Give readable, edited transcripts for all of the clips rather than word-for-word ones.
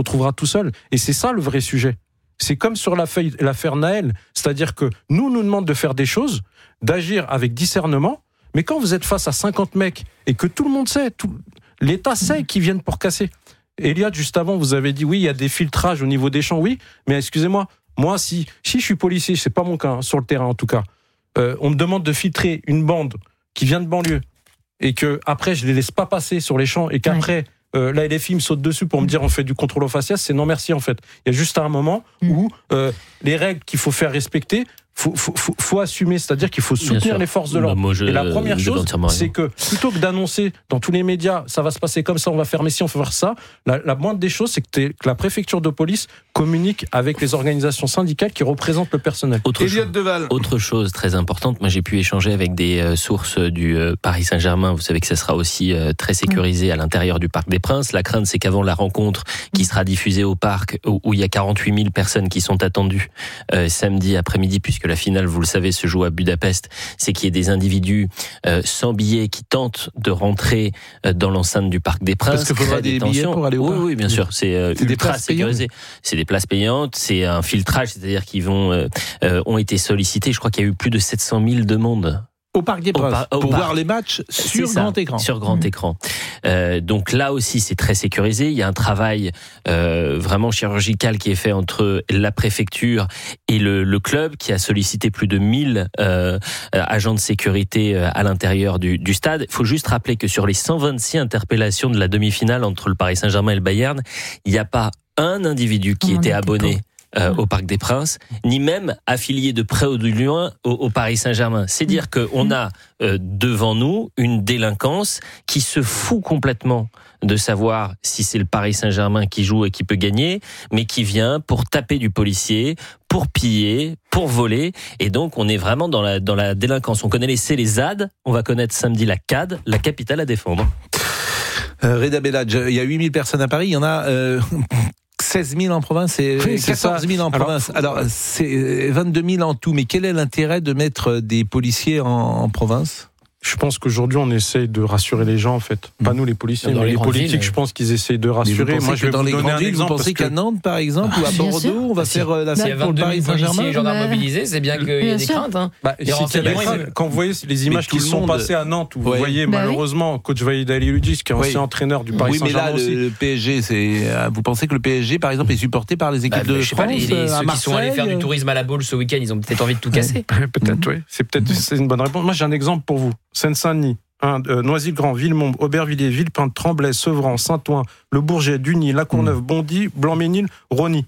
retrouvera tout seul. Et c'est ça le vrai sujet. C'est comme sur l'affaire Naël, c'est-à-dire que nous demande de faire des choses, d'agir avec discernement, mais quand vous êtes face à 50 mecs et que tout le monde sait, l'État sait qu'ils viennent pour casser. Eliade, juste avant, vous avez dit oui, il y a des filtrages au niveau des champs, oui, mais excusez-moi, moi, si je suis policier, c'est pas mon cas, hein, sur le terrain en tout cas, on me demande de filtrer une bande qui vient de banlieue et que après je les laisse pas passer sur les champs et qu'après la LFI me saute dessus pour me dire on fait du contrôle au faciès, c'est non merci en fait. Il y a juste un moment où les règles qu'il faut faire respecter, faut assumer, c'est-à-dire qu'il faut soutenir les forces de l'ordre. Et la première chose, c'est que plutôt que d'annoncer dans tous les médias, ça va se passer comme ça, on va faire ci, on va faire ça, la moindre des choses, c'est que la préfecture de police communique avec les organisations syndicales qui représentent le personnel. Autre chose très importante, moi j'ai pu échanger avec des sources du Paris Saint-Germain, vous savez que ça sera aussi très sécurisé à l'intérieur du Parc des Princes. La crainte, c'est qu'avant la rencontre qui sera diffusée au parc, où il y a 48 000 personnes qui sont attendues samedi après-midi, puisque la finale, vous le savez, se joue à Budapest, c'est qu'il y ait des individus sans billets qui tentent de rentrer dans l'enceinte du Parc des Princes. Parce qu'il faudra des billets pour aller au parc. Oui, bien sûr. C'est ultra sécurisé. C'est des places payantes, c'est un filtrage, c'est-à-dire qu'ils ont été sollicités. Je crois qu'il y a eu plus de 700 000 demandes. Au Parc des Princes, pour voir les matchs sur grand écran. Sur grand écran. Donc là aussi, c'est très sécurisé. Il y a un travail vraiment chirurgical qui est fait entre la préfecture et le club, qui a sollicité plus de 1000 agents de sécurité à l'intérieur du stade. Il faut juste rappeler que sur les 126 interpellations de la demi-finale entre le Paris Saint-Germain et le Bayern, il n'y a pas un individu qui était abonné au Parc des Princes, ni même affilié de près ou de loin au Paris Saint-Germain. C'est dire qu'on a devant nous une délinquance qui se fout complètement de savoir si c'est le Paris Saint-Germain qui joue et qui peut gagner, mais qui vient pour taper du policier, pour piller, pour voler, et donc on est vraiment dans la délinquance. On connaît les ZAD, on va connaître samedi la CAD, la capitale à défendre. Reda Belhadj, il y a 8 000 personnes à Paris, il y en a 16 000 en province et 14 000 en province. Alors, c'est 22 000 en tout. Mais quel est l'intérêt de mettre des policiers en province ? Je pense qu'aujourd'hui, on essaye de rassurer les gens, en fait. Pas nous, les policiers, mais les politiques, villes, je pense qu'ils essayent de rassurer. Moi, je vais vous donner un exemple. Vous pensez qu'à Nantes, par exemple, ou à Bordeaux, on va faire la fête pour le Paris Saint-Germain ? S'il y a 22 000 policiers et gendarmes mobilisés, c'est bien qu'il y ait des craintes. Hein. Quand vous voyez les images qui sont passées à Nantes, où vous voyez malheureusement coach Walid Haliludis, qui est ancien entraîneur du Paris Saint-Germain aussi. Oui, mais là, le PSG, vous pensez que le PSG, par exemple, est supporté par les équipes de France, ceux qui sont allés faire du tourisme à la boule ce week-end, ils ont peut-être envie de tout casser. Peut-être, oui. C'est une bonne réponse. Moi, j'ai un exemple pour vous. Seine-Saint-Denis. Noisy-le-Grand, Villemomble, Aubervilliers, Villepinte, Tremblay, Sevran, Saint-Ouen, Le Bourget, Dugny, La Courneuve, Bondy, Blanc-Ménil, Rosny.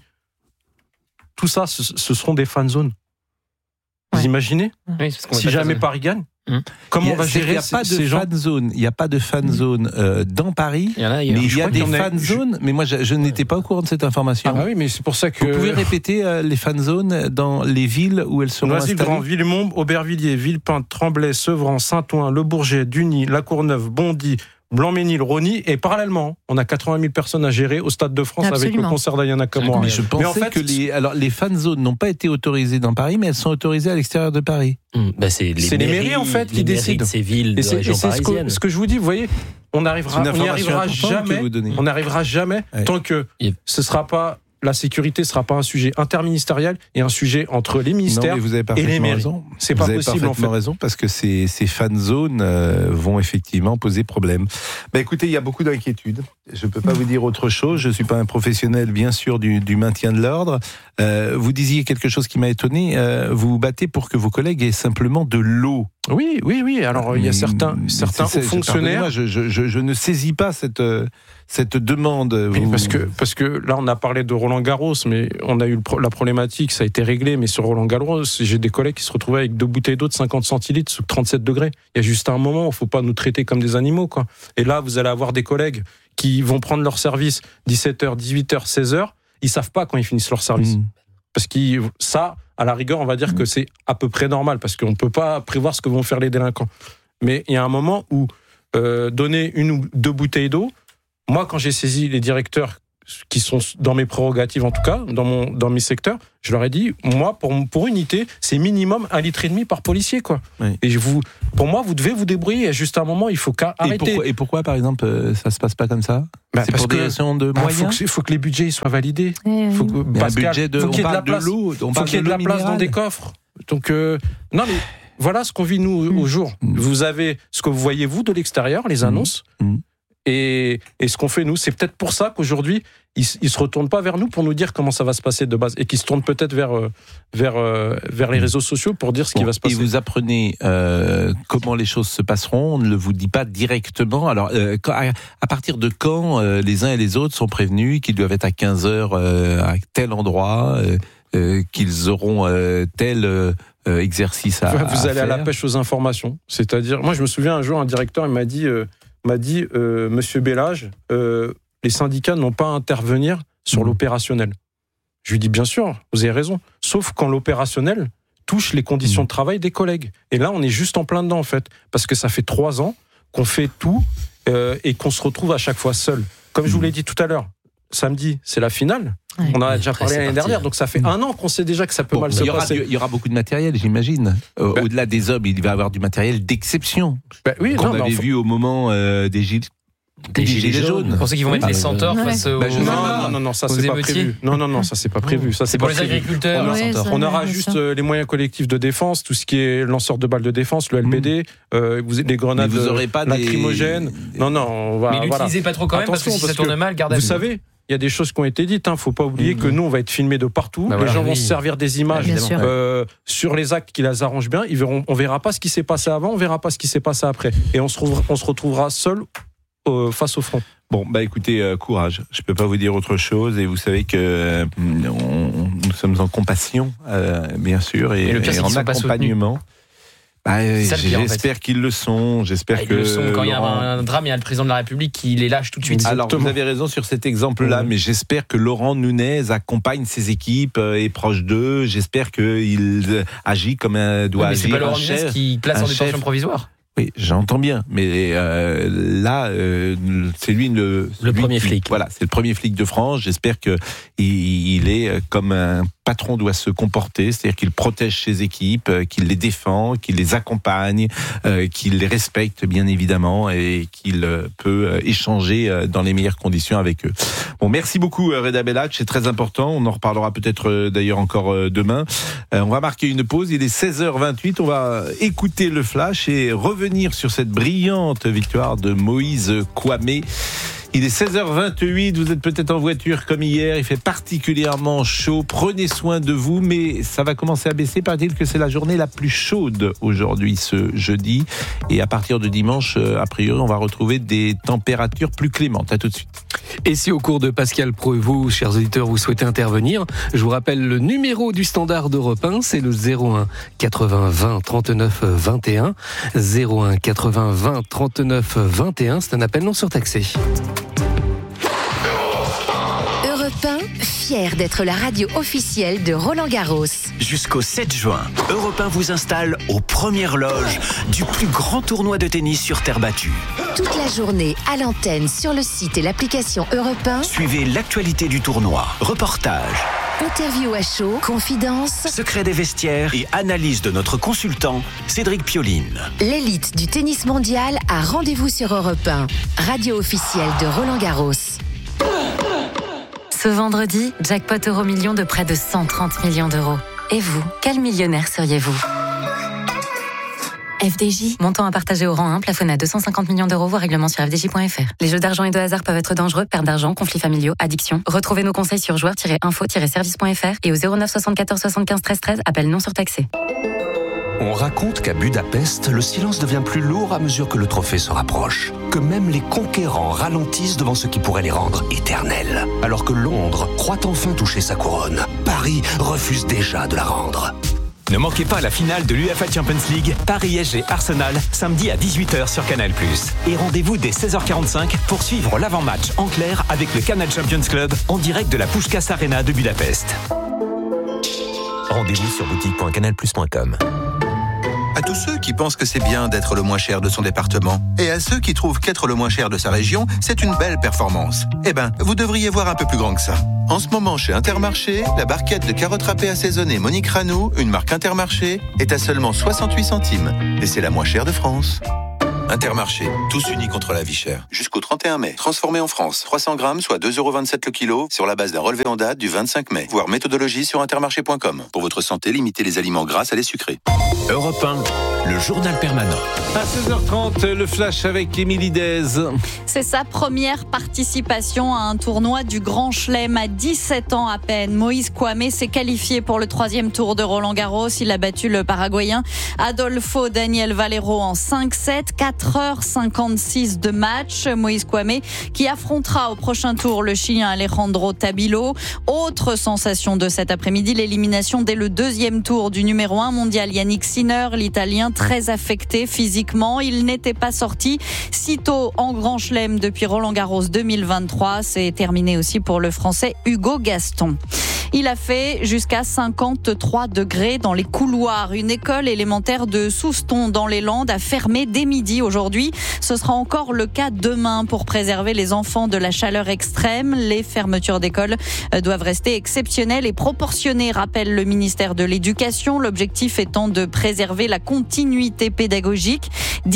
Tout ça, ce seront des fan zones. Vous imaginez ? Si jamais Paris gagne, comment on va gérer ces gens ? Il n'y a pas de fan zone dans Paris, mais il y a des fan zones. Mais moi, je n'étais pas au courant de cette information. Ah oui, mais c'est pour ça que... Vous pouvez répéter les fan zones dans les villes où elles seront installées ? Noisy-le-Grand, Villemomble, Aubervilliers, Villepinte, Tremblay, Sevran, Saint-Ouen, Le Bourget, Dugny, La Courneuve, Bondy, Blanc-Ménil, Rosny, et parallèlement, on a 80 000 personnes à gérer au Stade de France. Absolument. Avec le concert d'Ayana Kamura. Mais je pensais que les fan zones n'ont pas été autorisées dans Paris, mais elles sont autorisées à l'extérieur de Paris. C'est les mairies en fait qui décident. Ces villes, c'est ce que je vous dis. Vous voyez, on n'y arrivera jamais tant que ce sera pas. La sécurité ne sera pas un sujet interministériel et un sujet entre les ministères et les mairies. C'est pas possible en fait. Vous avez parfaitement raison parce que ces fan zones vont effectivement poser problème. Écoutez, il y a beaucoup d'inquiétudes. Je ne peux pas vous dire autre chose. Je ne suis pas un professionnel, bien sûr, du maintien de l'ordre. Vous disiez quelque chose qui m'a étonné. Vous vous battez pour que vos collègues aient simplement de l'eau. Oui. Alors, il y a certains hauts fonctionnaires. Je ne saisis pas cette demande. Oui, parce que là, on a parlé de Roland Garros, mais on a eu la problématique, ça a été réglé, mais sur Roland Garros, j'ai des collègues qui se retrouvaient avec 2 bouteilles d'eau de 50 centilitres sous 37 degrés. Il y a juste un moment où il ne faut pas nous traiter comme des animaux, quoi. Et là, vous allez avoir des collègues qui vont prendre leur service 17h, 18h, 16h, ils ne savent pas quand ils finissent leur service. Parce que ça, à la rigueur, on va dire que c'est à peu près normal, parce qu'on ne peut pas prévoir ce que vont faire les délinquants. Mais il y a un moment où donner 1 ou 2 bouteilles d'eau, moi, quand j'ai saisi les directeurs qui sont dans mes prérogatives en tout cas, dans mes secteurs, je leur ai dit, moi, pour unité, c'est minimum 1,5 litre par policier, quoi. Oui. Et pour moi, vous devez vous débrouiller. Juste à un moment, il faut arrêter. Et pourquoi, par exemple, ça se passe pas comme ça? C'est parce pour des raisons de moyens. Il faut que les budgets soient validés. Faut qu'il y ait de la place dans des coffres. Donc, non, mais voilà ce qu'on vit nous au jour. Vous avez ce que vous voyez vous de l'extérieur, les annonces. Et ce qu'on fait nous, c'est peut-être pour ça qu'aujourd'hui ils se retournent pas vers nous pour nous dire comment ça va se passer de base, et qu'ils se tournent peut-être vers les réseaux sociaux pour dire ce qui va se passer. Et vous apprenez comment les choses se passeront. On ne le vous dit pas directement. Alors à partir de quand les uns et les autres sont prévenus qu'ils doivent être à 15h à tel endroit, qu'ils auront tel exercice à faire? Vous allez à la pêche aux informations. C'est-à-dire, moi je me souviens un jour, un directeur il m'a dit Monsieur Bellage, les syndicats n'ont pas à intervenir sur l'opérationnel. Je lui dis bien sûr, vous avez raison, sauf quand l'opérationnel touche les conditions de travail des collègues. Et là, on est juste en plein dedans en fait, parce que ça fait 3 ans qu'on fait tout et qu'on se retrouve à chaque fois seul. Comme je vous l'ai dit tout à l'heure, samedi, c'est la finale. Ouais. On en a déjà parlé l'année dernière, donc ça fait 1 an qu'on sait déjà que ça peut mal se passer. Il y aura beaucoup de matériel, j'imagine. Au-delà des hommes, il va y avoir du matériel d'exception. Oui, qu'on avait vu au moment des gilets jaunes. Pour ceux qui vont mettre les centaures face aux... Non, ça c'est pas prévu. Non, ça c'est pas prévu. Ça c'est pour les agriculteurs. On aura juste les moyens collectifs de défense, tout ce qui est lanceur de balles de défense, le LBD, les grenades lacrymogènes. Non, on va. Mais l'utilisez pas trop quand même, parce que si ça tourne mal, gardez. Vous savez, il y a des choses qui ont été dites. Faut pas oublier que nous, on va être filmés de partout. Les gens vont se servir des images sur les actes qui les arrangent bien. On verra pas ce qui s'est passé avant, on verra pas ce qui s'est passé après, et on se retrouvera seul face au front. Bon, écoutez, courage. Je peux pas vous dire autre chose, et vous savez que nous sommes en compassion, bien sûr, et en accompagnement. J'espère qu'ils le sont. J'espère que le sont. Quand il y a un drame, il y a le président de la République qui les lâche tout de suite. Alors, vous avez raison sur cet exemple-là, mais j'espère que Laurent Nunez accompagne ses équipes, est proche d'eux. J'espère qu'il agit comme doit agir. Mais c'est pas Laurent Nunez qui place en détention provisoire. Oui, j'entends bien, mais là, c'est lui le premier flic. Voilà, c'est le premier flic de France. J'espère que il est comme un patron doit se comporter, c'est-à-dire qu'il protège ses équipes, qu'il les défend, qu'il les accompagne, qu'il les respecte bien évidemment, et qu'il peut échanger dans les meilleures conditions avec eux. Bon, merci beaucoup Reda Bellage, c'est très important. On en reparlera peut-être d'ailleurs encore demain. On va marquer une pause. Il est 16h28. On va écouter le flash et revenir sur cette brillante victoire de Moïse Kouamé. Il est 16h28, vous êtes peut-être en voiture comme hier, il fait particulièrement chaud, prenez soin de vous, mais ça va commencer à baisser, paraît-il que c'est la journée la plus chaude aujourd'hui, ce jeudi, et à partir de dimanche, a priori, on va retrouver des températures plus clémentes. À tout de suite. Et si au cours de Pascal Pro et vous, chers auditeurs, vous souhaitez intervenir, je vous rappelle le numéro du standard d'Europe 1, c'est le 01 80 20 39 21, 01 80 20 39 21, c'est un appel non surtaxé. Fier d'être la radio officielle de Roland-Garros. Jusqu'au 7 juin, Europe 1 vous installe aux premières loges du plus grand tournoi de tennis sur terre battue. Toute la journée à l'antenne, sur le site et l'application Europe 1. Suivez l'actualité du tournoi, reportages, interview à chaud, confidences, secrets des vestiaires et analyse de notre consultant Cédric Pioline. L'élite du tennis mondial a rendez-vous sur Europe 1, radio officielle de Roland-Garros. Ce vendredi, jackpot Euro-Million de près de 130 millions d'euros. Et vous, quel millionnaire seriez-vous ? FDJ, montant à partager au rang 1, plafonné à 250 millions d'euros, voire règlement sur fdj.fr. Les jeux d'argent et de hasard peuvent être dangereux, perte d'argent, conflits familiaux, addiction. Retrouvez nos conseils sur joueurs-info-service.fr et au 09 74 75 13 13, appel non surtaxé. On raconte qu'à Budapest, le silence devient plus lourd à mesure que le trophée se rapproche. Que même les conquérants ralentissent devant ce qui pourrait les rendre éternels. Alors que Londres croit enfin toucher sa couronne, Paris refuse déjà de la rendre. Ne manquez pas la finale de l'UEFA Champions League, Paris-PSG-Arsenal, samedi à 18h sur Canal+. Et rendez-vous dès 16h45 pour suivre l'avant-match en clair avec le Canal Champions Club en direct de la Puskás Arena de Budapest. Rendez-vous sur boutique.canalplus.com. À tous ceux qui pensent que c'est bien d'être le moins cher de son département. Et à ceux qui trouvent qu'être le moins cher de sa région, c'est une belle performance. Eh ben, vous devriez voir un peu plus grand que ça. En ce moment, chez Intermarché, la barquette de carottes râpées assaisonnées Monique Ranou, une marque Intermarché, est à seulement 68 centimes. Et c'est la moins chère de France. Intermarché, tous unis contre la vie chère. Jusqu'au 31 mai. Transformé en France. 300 grammes, soit 2,27€ le kilo, sur la base d'un relevé en date du 25 mai. Voir méthodologie sur intermarché.com. Pour votre santé, limitez les aliments gras à les sucrés. Europe 1, le journal permanent. À 16h30, le flash avec Émilie Dez. C'est sa première participation à un tournoi du Grand Chelem à 17 ans à peine. Moïse Kouamé s'est qualifié pour le 3e tour de Roland-Garros. Il a battu le Paraguayen Adolfo Daniel Valero en 5-7, 4h56 de match. Moïse Kouamé qui affrontera au prochain tour le Chilien Alejandro Tabilo. Autre sensation de cet après-midi, l'élimination dès le 2e tour du numéro 1 mondial Yannick Sinner, l'Italien très affecté physiquement. Il n'était pas sorti sitôt en Grand Chelem depuis Roland-Garros 2023. C'est terminé aussi pour le Français Hugo Gaston. Il a fait jusqu'à 53 degrés dans les couloirs. Une école élémentaire de Souston dans les Landes a fermé dès midi aujourd'hui. Ce sera encore le cas demain pour préserver les enfants de la chaleur extrême. Les fermetures d'écoles doivent rester exceptionnelles et proportionnées, rappelle le ministère de l'Éducation. L'objectif étant de préserver la continuité pédagogique.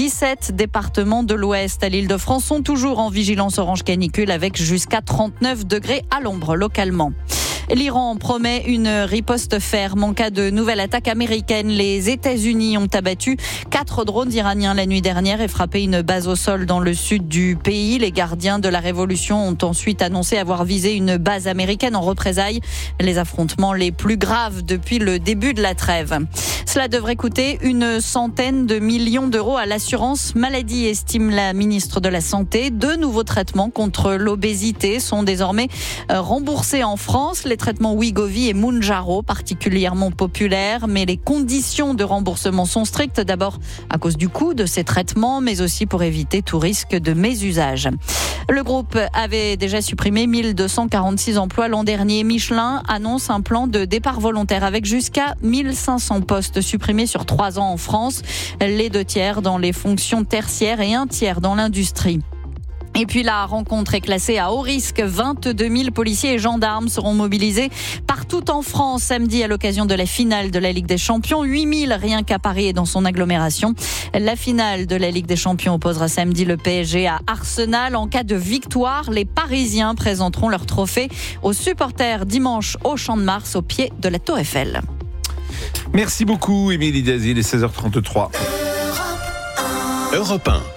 17 départements de l'Ouest à l'Île-de-France sont toujours en vigilance orange canicule avec jusqu'à 39 degrés à l'ombre localement. L'Iran promet une riposte ferme en cas de nouvelle attaque américaine. Les États-Unis ont abattu 4 drones iraniens la nuit dernière et frappé une base au sol dans le sud du pays. Les gardiens de la révolution ont ensuite annoncé avoir visé une base américaine en représailles. Les affrontements les plus graves depuis le début de la trêve. Cela devrait coûter une centaine de millions d'euros à l'assurance maladie, estime la ministre de la Santé. 2 nouveaux traitements contre l'obésité sont désormais remboursés en France. Les traitements Wegovy et Mounjaro, particulièrement populaires, mais les conditions de remboursement sont strictes, d'abord à cause du coût de ces traitements, mais aussi pour éviter tout risque de mésusage. Le groupe avait déjà supprimé 1246 emplois l'an dernier. Michelin annonce un plan de départ volontaire avec jusqu'à 1500 postes supprimés sur 3 ans en France, les 2 tiers dans les fonctions tertiaires et 1 tiers dans l'industrie. Et puis la rencontre est classée à haut risque. 22 000 policiers et gendarmes seront mobilisés partout en France samedi à l'occasion de la finale de la Ligue des Champions. 8 000 rien qu'à Paris et dans son agglomération. La finale de la Ligue des Champions opposera samedi le PSG à Arsenal. En cas de victoire, les Parisiens présenteront leur trophée aux supporters dimanche au Champ de Mars au pied de la Tour Eiffel. Merci beaucoup Émilie Dez, il est 16h33. Europe 1.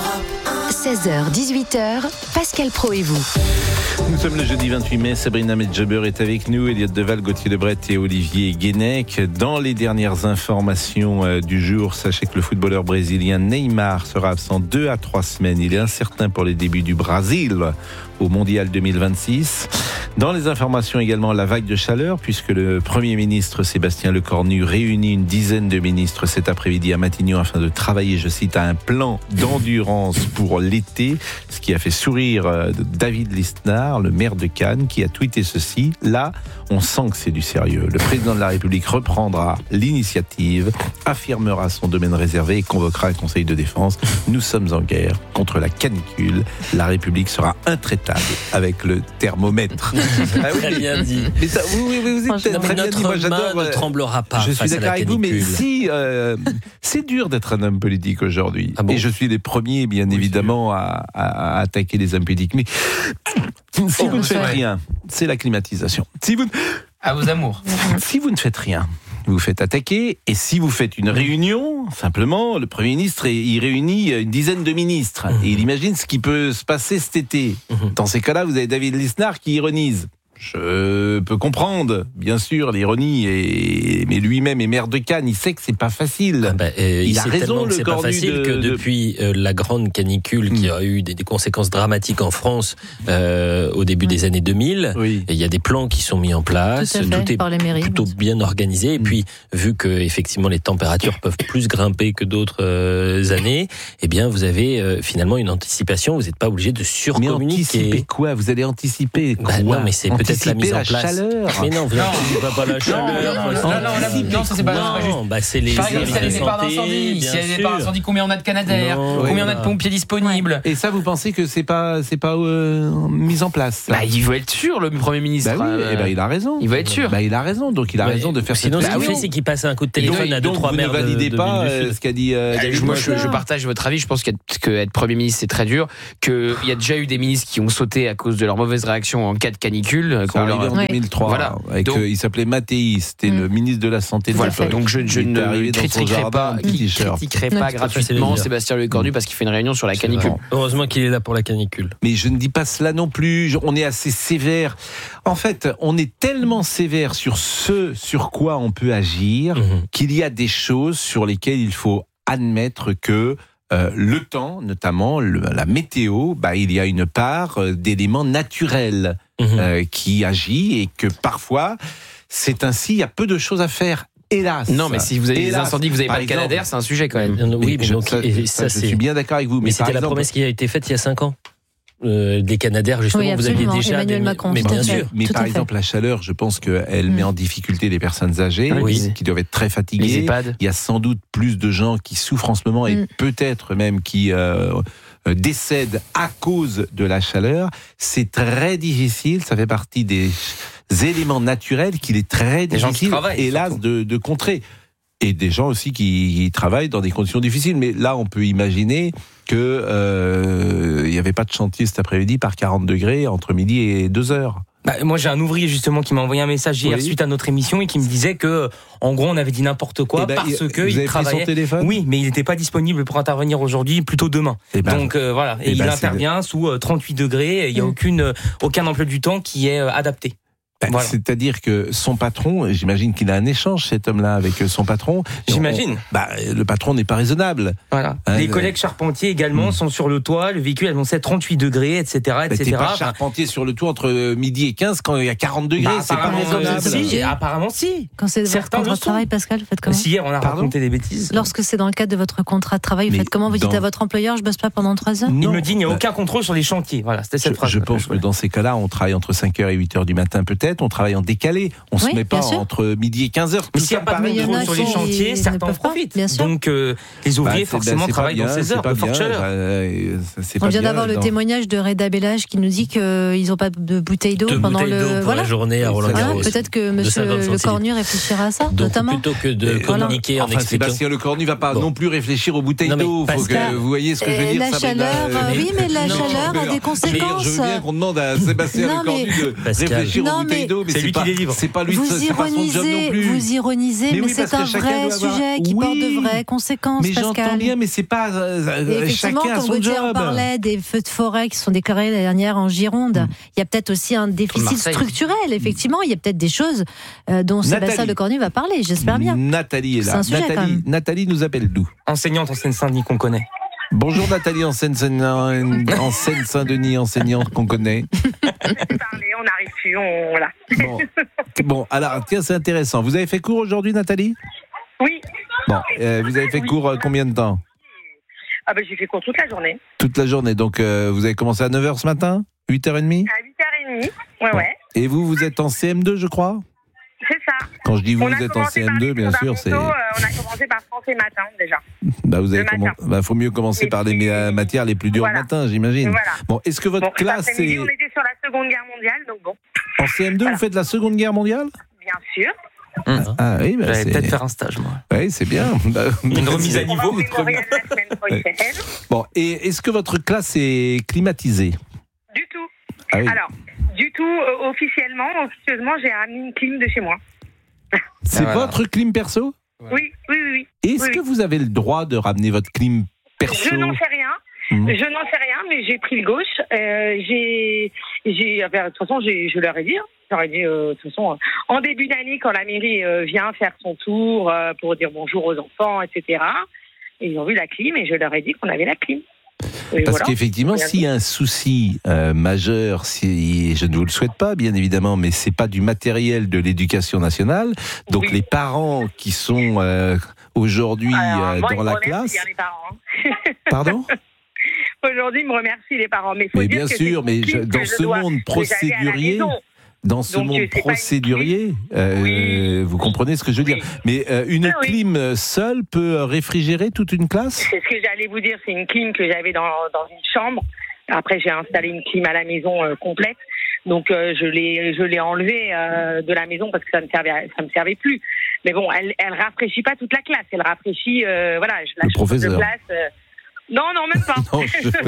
16h, 18h, Pascal Praud et vous. Nous sommes le jeudi 28 mai, Sabrina Medjaber est avec nous, Elliot Deval, Gauthier Lebret et Olivier Guénec. Dans les dernières informations du jour, sachez que le footballeur brésilien Neymar sera absent 2 à 3 semaines. Il est incertain pour les débuts du Brésil au Mondial 2026. Dans les informations également, la vague de chaleur, puisque le Premier ministre Sébastien Lecornu réunit une dizaine de ministres cet après-midi à Matignon afin de travailler, je cite, à un plan d'endurance pour l'été, ce qui a fait sourire David Lisnard, le maire de Cannes, qui a tweeté ceci. Là, on sent que c'est du sérieux. Le président de la République reprendra l'initiative, affirmera son domaine réservé et convoquera un conseil de défense. Nous sommes en guerre contre la canicule. La République sera intraitable avec le thermomètre. Ah oui, très bien dit. Mais ça, oui, vous êtes très bien dit. Moi, j'adore. Ne tremblera pas. Je suis d'accord avec vous, mais si c'est dur d'être un homme politique aujourd'hui, et je suis les premiers, bien évidemment, à attaquer les hommes politiques. Mais si vous ne faites rien, c'est la climatisation. À vos amours. Si vous ne faites rien, vous vous faites attaquer, et si vous faites une réunion, simplement, le Premier ministre, il réunit une dizaine de ministres, et il imagine ce qui peut se passer cet été. Dans ces cas-là, vous avez David Lisnard qui ironise. Je peux comprendre, bien sûr, l'ironie, mais lui-même est maire de Cannes, il sait que c'est pas facile. Il a raison, que c'est pas facile que depuis la grande canicule qui a eu des conséquences dramatiques en France au début des années 2000, il y a des plans qui sont mis en place, tout est plutôt bien organisé, et puis vu que effectivement les températures peuvent plus grimper que d'autres années, eh bien vous avez finalement une anticipation, vous n'êtes pas obligé de surcommuniquer. Mais anticiper quoi ? Vous allez anticiper quoi ? Non, mais c'est petit peut-être la mise en place. Chaleur. Mais non, vous n'anticipez pas la chaleur. Non, ça c'est pas juste. Bah, c'est les Par exemple, s'il y a des départs d'incendie, combien on a de Canadair, combien on a de pompiers disponibles. Et ça, vous pensez que c'est pas mis en place ça. Bah, il veut être sûr, le Premier ministre. Bah oui, il a raison. Il veut être sûr. Bah, il a raison, donc il a raison de faire sinon, cette ce qu'il fait, c'est qu'il passe un coup de téléphone à 2-3 maires. Vous ne validez pas ce qu'a dit. Moi, je partage votre avis. Je pense qu'être Premier ministre, c'est très dur. Qu'il y a déjà eu des ministres qui ont sauté à cause de leur mauvaise réaction en cas de canicule. C'est arrivé en 2003. Voilà. Il s'appelait Mattei, c'était le ministre de la Santé de l'époque. Donc je ne critiquerai pas gratuitement Sébastien Lecornu parce qu'il fait une réunion sur la canicule. Heureusement qu'il est là pour la canicule. Mais je ne dis pas cela non plus. On est assez sévère. En fait, on est tellement sévère sur ce sur quoi on peut agir qu'il y a des choses sur lesquelles il faut admettre que le temps, notamment la météo, il y a une part d'éléments naturels qui agit et que parfois, c'est ainsi, il y a peu de choses à faire. Hélas. Non, mais si vous avez des incendies, que vous n'avez pas le Canadair, c'est un sujet quand même. Oui, mais je suis bien d'accord avec vous. Mais c'était la promesse qui a été faite il y a 5 ans. Des Canadair, justement, vous aviez déjà Emmanuel Macron, mais bien sûr. Mais par exemple, la chaleur, je pense qu'elle met en difficulté les personnes âgées qui doivent être très fatiguées. Les EHPAD. Il y a sans doute plus de gens qui souffrent en ce moment et peut-être même qui décèdent à cause de la chaleur. C'est très difficile, ça fait partie des éléments naturels qu'il est très difficile, hélas, de contrer. Et des gens aussi qui travaillent dans des conditions difficiles. Mais là, on peut imaginer que il n'y avait pas de chantier cet après-midi par 40 degrés entre midi et 2 heures. Moi, j'ai un ouvrier justement qui m'a envoyé un message hier suite à notre émission et qui me disait que, en gros, on avait dit n'importe quoi parce que il travaillait. Son téléphone ? Oui, mais il n'était pas disponible pour intervenir aujourd'hui, plutôt demain. Donc voilà, il intervient sous 38 degrés. Et il n'y a aucun emploi du temps qui est adapté. Voilà. C'est-à-dire que son patron, j'imagine qu'il a un échange, cet homme-là, avec son patron. J'imagine. Le patron n'est pas raisonnable. Voilà. Les collègues charpentiers également sont sur le toit, le véhicule annoncé à 38 degrés, etc. T'es pas charpentier sur le toit entre midi et 15 quand il y a 40 degrés, c'est pas raisonnable. Apparemment si. Quand c'est votre contrat de travail, Pascal, vous faites comment ? Si hier on a raconté des bêtises. Lorsque c'est dans le cadre de votre contrat de travail, vous faites comment ? Vous dites à votre employeur, je bosse pas pendant 3 heures ? Il me dit, il n'y a aucun contrôle sur les chantiers. Voilà, c'était cette phrase. Je pense que dans ces cas-là, on travaille entre 5h et 8h du matin peut-être, on travaille en décalé. On se met pas entre midi et 15h. Mais s'il n'y a pas de contrôle sur les chantiers, certains en profitent. Donc les ouvriers forcément travaillent dans ces heures de forte chaleur. On vient d'avoir le témoignage de Reda Bellage qui nous dit qu'ils n'ont pas de bouteille d'eau pendant la journée à Roland-Garros. Peut-être que monsieur Lecornu réfléchira à ça, notamment. Plutôt que de communiquer en expliquant. Sébastien Lecornu ne va pas non plus réfléchir aux bouteilles d'eau. Il faut que vous voyez ce que je veux dire. La chaleur, oui, mais la chaleur a des conséquences. Je veux bien qu'on demande à Sébastien Lecornu de réfléchir aux bouteilles d'eau, mais c'est pas lui, c'est pas son job non plus. Vous ironisez, mais c'est un vrai sujet qui porte de vraies conséquences, mais Pascal. J'entends bien, mais c'est pas chacun a son job. On parlait des feux de forêt qui sont déclarés l'année dernière en Gironde. Il y a peut-être aussi un déficit structurel, effectivement. Il y a peut-être des choses dont Sébastien Lecornu va parler, j'espère bien. Nathalie est là. Nathalie nous appelle d'où ? Enseignante en Seine-Saint-Denis qu'on connaît. Bonjour Nathalie en Seine-Saint-Denis, enseignante qu'on connaît. On n'arrive plus, voilà. Bon, alors tiens, c'est intéressant. Vous avez fait cours aujourd'hui, Nathalie ? Oui. Bon, vous avez fait cours combien de temps ? J'ai fait cours toute la journée. Toute la journée, donc vous avez commencé à 9h ce matin ? 8h30 ? À 8h30, ouais. Et vous êtes en CM2, je crois ? C'est ça. Quand je dis vous êtes en CM2, bien sûr, c'est... On a commencé par français matin, déjà. Faut mieux commencer par les matières les plus dures le matin, j'imagine. Voilà. Bon, est-ce que votre classe est... On était sur la Seconde Guerre mondiale, donc bon. En CM2, vous faites la Seconde Guerre mondiale ? Bien sûr. Ah oui, j'allais peut-être faire un stage, moi. Oui, c'est bien. Une remise à niveau. Bon, et est-ce que votre classe est climatisée ? Du tout. Ah oui. Alors, du tout, officieusement, j'ai amené une clim de chez moi. C'est votre clim perso ? Oui. Est-ce que vous avez le droit de ramener votre clim perso ? Je n'en sais rien. Mais j'ai pris le gauche. De toute façon, je leur ai dit. J'aurais dit, de toute façon, en début d'année, quand la mairie vient faire son tour pour dire bonjour aux enfants, etc., et ils ont vu la clim et je leur ai dit qu'on avait la clim. Parce qu'effectivement, s'il y a un souci majeur, je ne vous le souhaite pas, bien évidemment, mais c'est pas du matériel de l'éducation nationale. Donc les parents qui sont aujourd'hui dans la classe. Les parents, Pardon ? Aujourd'hui, ils me remercient les parents. Mais bien sûr, mais dans ce monde procédurier. Dans ce monde procédurier, vous comprenez ce que je veux dire. Mais une clim seule peut réfrigérer toute une classe ? C'est ce que j'allais vous dire, c'est une clim que j'avais dans une chambre. Après, j'ai installé une clim à la maison complète. Donc je l'ai enlevée de la maison parce que ça me servait plus. Mais bon, elle rafraîchit pas toute la classe. Elle rafraîchit, voilà, je la change de place. Non, même pas. Non,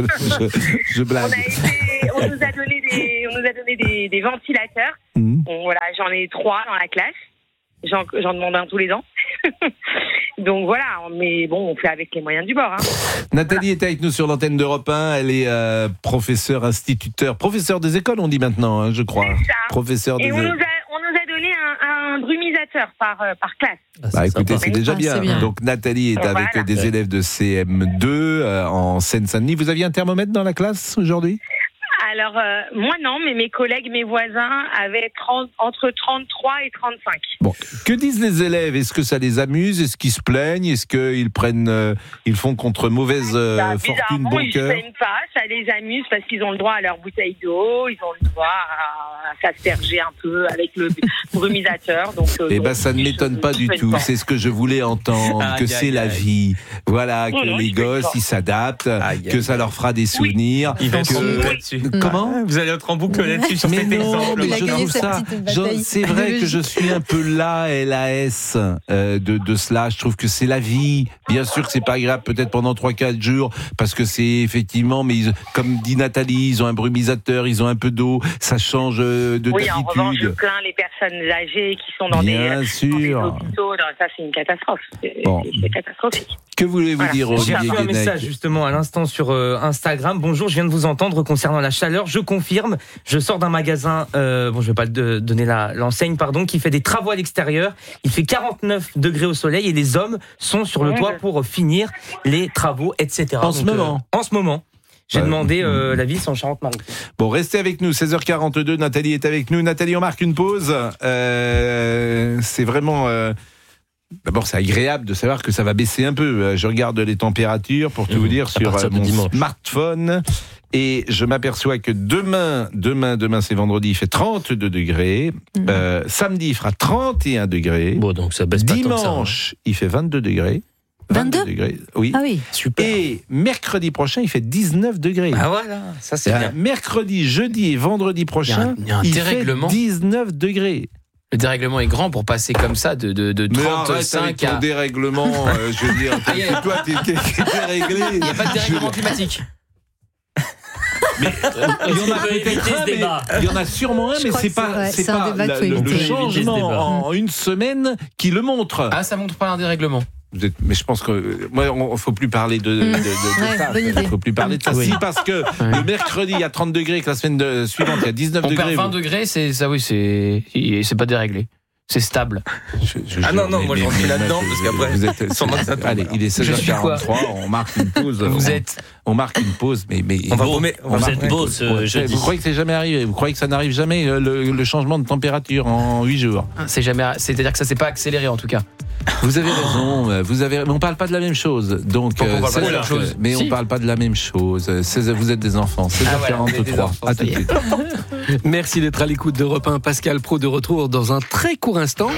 je blague. On nous a donné des ventilateurs. Bon, voilà, j'en ai 3 dans la classe. J'en demande un tous les ans. Donc voilà, mais bon, on fait avec les moyens du bord. Nathalie est avec nous sur l'antenne d'Europe 1. Elle est professeure, professeur des écoles, on dit maintenant, je crois. C'est ça. Professeur des écoles. On nous a donné un brumisateur par classe. Écoutez, c'est déjà bien. Donc Nathalie est avec des élèves de CM2 en Seine-Saint-Denis. Vous aviez un thermomètre dans la classe aujourd'hui ? Alors, moi non, mais mes collègues, mes voisins avaient entre 33 et 35. Bon, que disent les élèves ? Est-ce que ça les amuse ? Est-ce qu'ils se plaignent ? Est-ce qu'ils ils font contre mauvaise fortune bon cœur ? Ils ne se plaignent pas, ça les amuse parce qu'ils ont le droit à leur bouteille d'eau, ils ont le droit à s'asperger un peu avec le brumisateur. Donc, ça ne m'étonne pas du tout. C'est ce que je voulais entendre, que c'est la vie. Voilà, que les gosses, ils s'adaptent, que ça leur fera des souvenirs. Ils vont là-dessus. Comment ? Vous allez être en boucle là-dessus sur cet exemple. Mais je trouve ça. C'est vrai que je suis un peu LAS de cela. Je trouve que c'est la vie. Bien sûr que c'est pas agréable peut-être pendant 3-4 jours parce que c'est effectivement, mais comme dit Nathalie, ils ont un brumisateur, ils ont un peu d'eau, ça change d'attitude. Oui, en revanche, je plains les personnes âgées qui sont dans des hôpitaux. Ça, c'est une catastrophe. C'est catastrophique. Que voulez-vous dire, Olivier Guénec ? J'ai reçu un message justement à l'instant sur Instagram. Bonjour, je viens de vous entendre concernant la chaleur. Je confirme, je sors d'un magasin, je ne vais pas donner l'enseigne, qui fait des travaux à l'extérieur. Il fait 49 degrés au soleil et les hommes sont sur le toit pour finir les travaux, etc. En ce moment. J'ai demandé l'avis en Charente-Maritime. Bon, restez avec nous, 16h42, Nathalie est avec nous. Nathalie, on marque une pause. C'est vraiment... D'abord, c'est agréable de savoir que ça va baisser un peu. Je regarde les températures, pour tout vous dire, sur mon smartphone. Et je m'aperçois que demain, c'est vendredi, il fait 32 degrés. Samedi, il fera 31 degrés. Bon, donc ça baisse pas tant que ça. Dimanche, il fait 22 degrés. 22 degrés, oui. Ah oui. Super. Et mercredi prochain, il fait 19 degrés. Ah voilà, ça c'est bien. Mercredi, jeudi et vendredi prochain, il fait 19 degrés. Le dérèglement est grand pour passer comme ça de 35 à... dérèglement, je veux dire, toi, t'es déréglé. Il n'y a pas de dérèglement climatique. Mais il y en a sûrement un, mais c'est pas le changement en une semaine qui le montre. Ah, ça montre pas un dérèglement. Mais je pense que il faut plus parler de ça. Il faut plus parler de ça. Si, parce que le mercredi il y a 30 degrés, que la semaine suivante il y a 19 degrés. On perd 20 degrés, c'est pas déréglé. C'est stable. Moi je rentre là-dedans parce qu'après allez, il est 16h43, on marque une pause. On marque une pause, mais vous êtes beau ce jeudi. Vous croyez que c'est jamais arrivé ? Vous croyez que ça n'arrive jamais le changement de température en 8 jours ? C'est-à-dire que ça s'est pas accéléré en tout cas. Vous avez raison, mais on parle pas de la même chose. Donc, on parle pas de la même chose. Mais on parle pas de la même chose. Vous êtes des enfants. 16h43. À tout de suite. Merci d'être à l'écoute d'Europe 1. Pascal Praud de retour dans un très court instant.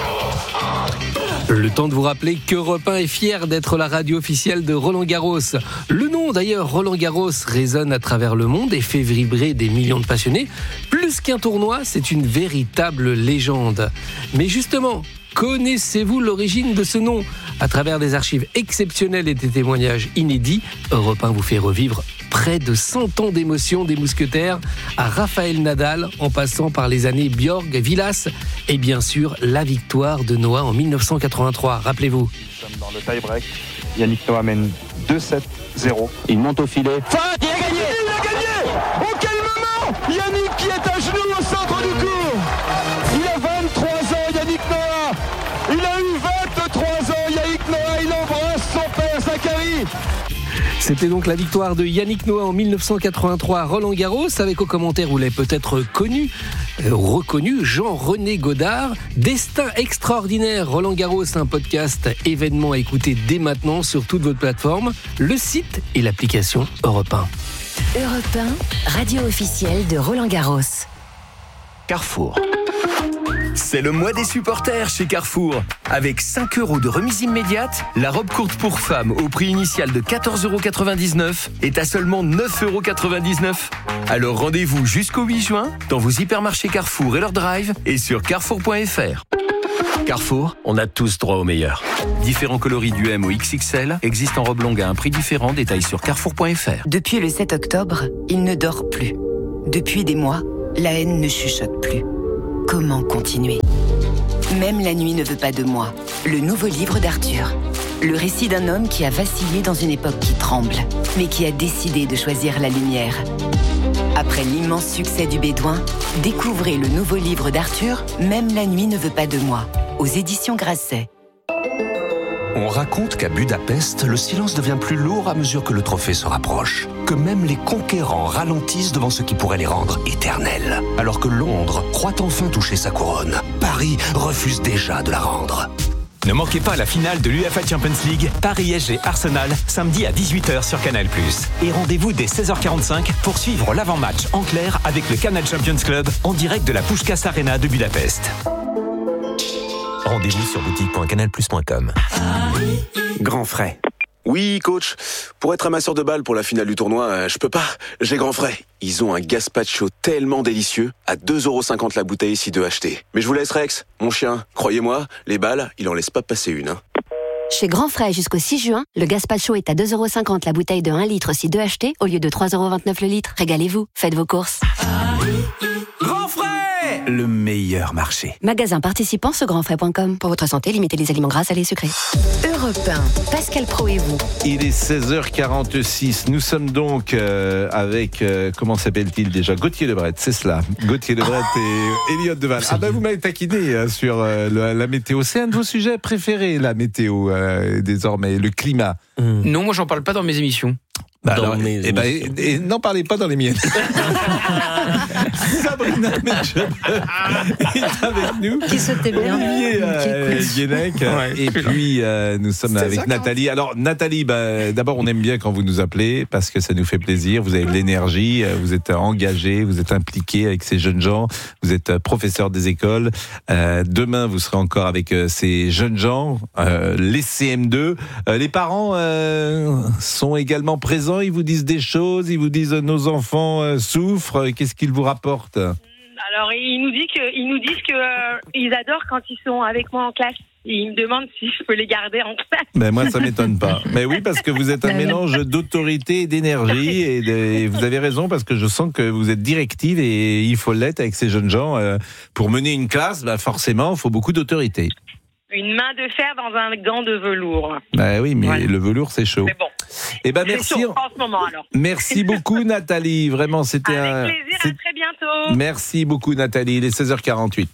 Le temps de vous rappeler qu'Europe 1 est fier d'être la radio officielle de Roland-Garros. Le nom d'ailleurs, Roland-Garros, résonne à travers le monde et fait vibrer des millions de passionnés. Plus qu'un tournoi, c'est une véritable légende. Mais justement, connaissez-vous l'origine de ce nom ? À travers des archives exceptionnelles et des témoignages inédits, Europe 1 vous fait revivre près de 100 ans d'émotion des mousquetaires à Raphaël Nadal, en passant par les années Björk, Vilas et bien sûr la victoire de Noah en 1983. Rappelez-vous. Nous sommes dans le tie-break. Yannick Noah mène 2-7-0. Il monte au filet. Il a gagné ! Oh, quel moment ! Yannick qui est à genoux au centre du court. Il a 23 ans, Yannick Noah. Il a eu 23 ans, Yannick Noah. Il embrasse son père, Zachary. C'était donc la victoire de Yannick Noah en 1983 à Roland-Garros, avec au commentaire, vous l'avez peut-être reconnu, Jean-René Godard. Destin extraordinaire, Roland-Garros, un podcast événement à écouter dès maintenant sur toutes vos plateformes, le site et l'application Europe 1. Europe 1, radio officielle de Roland-Garros. Carrefour. C'est le mois des supporters chez Carrefour. Avec 5 € de remise immédiate, la robe courte pour femmes au prix initial de 14,99 € est à seulement 9,99 €. Alors rendez-vous jusqu'au 8 juin dans vos hypermarchés Carrefour et leur drive et sur carrefour.fr. Carrefour, on a tous droit au meilleur. Différents coloris du M au XXL existent en robe longue à un prix différent. Détails sur carrefour.fr. Depuis le 7 octobre, il ne dort plus. Depuis des mois, la haine ne chuchote plus. Comment continuer ? Même la nuit ne veut pas de moi. Le nouveau livre d'Arthur. Le récit d'un homme qui a vacillé dans une époque qui tremble, mais qui a décidé de choisir la lumière. Après l'immense succès du Bédouin, découvrez le nouveau livre d'Arthur, Même la nuit ne veut pas de moi, aux éditions Grasset. On raconte qu'à Budapest, le silence devient plus lourd à mesure que le trophée se rapproche. Que même les conquérants ralentissent devant ce qui pourrait les rendre éternels. Alors que Londres croit enfin toucher sa couronne, Paris refuse déjà de la rendre. Ne manquez pas la finale de l'UEFA Champions League, Paris-PSG Arsenal, samedi à 18h sur Canal+. Et rendez-vous dès 16h45 pour suivre l'avant-match en clair avec le Canal Champions Club en direct de la Puskás Arena de Budapest. Rendez-vous sur boutique.canalplus.com. Grand frais. Oui, coach. Pour être amasseur de balles pour la finale du tournoi, je peux pas. J'ai grand frais. Ils ont un gazpacho tellement délicieux, à 2,50 € la bouteille si deux achetés. Mais je vous laisse, Rex, mon chien. Croyez-moi, les balles, il en laisse pas passer une. Hein. Chez Grand Frais jusqu'au 6 juin, le gazpacho est à 2,50 € la bouteille de 1 litre si deux achetés, au lieu de 3,29 € le litre. Régalez-vous, faites vos courses. Grand frais, le meilleur marché. Magasin participant sur grandfrais.com. Pour votre santé, limitez les aliments gras, salés et sucrés. Europe 1, Pascal Praud et vous. Il est 16h46. Nous sommes donc avec, comment s'appelle-t-il déjà ? Gauthier Lebret, c'est cela. Gauthier Lebret et Elliott Deval. Ah ben vous m'avez taquiné sur la météo. C'est un de vos sujets préférés, la météo, désormais, le climat. Non, moi j'en parle pas dans mes émissions. Bah alors, n'en parlez pas dans les miennes. Sabrina Medjeber est avec nous. Qui se tait bien. Olivier Guénec. Et puis, nous sommes avec Nathalie. Alors, Nathalie, d'abord, on aime bien quand vous nous appelez parce que ça nous fait plaisir. Vous avez de l'énergie, vous êtes engagé, vous êtes impliqué avec ces jeunes gens. Vous êtes professeur des écoles. Demain, vous serez encore avec ces jeunes gens, les CM2. Les parents sont également présents. Ils vous disent des choses, ils vous disent nos enfants souffrent. Qu'est-ce qu'ils vous rapportent ? Alors, ils nous disent que ils adorent quand ils sont avec moi en classe. Ils me demandent si je peux les garder en classe. Ben moi, ça m'étonne pas. Mais oui, parce que vous êtes un mélange d'autorité et d'énergie. Et vous avez raison, parce que je sens que vous êtes directive et il faut l'être avec ces jeunes gens. Pour mener une classe, forcément, il faut beaucoup d'autorité. Une main de fer dans un gant de velours. Bah oui, mais voilà. Le velours, c'est chaud. Mais bon. Eh ben merci. C'est chaud en ce moment, alors. Merci beaucoup, Nathalie. Vraiment, c'était avec plaisir, à très bientôt. Merci beaucoup, Nathalie. Il est 16h48.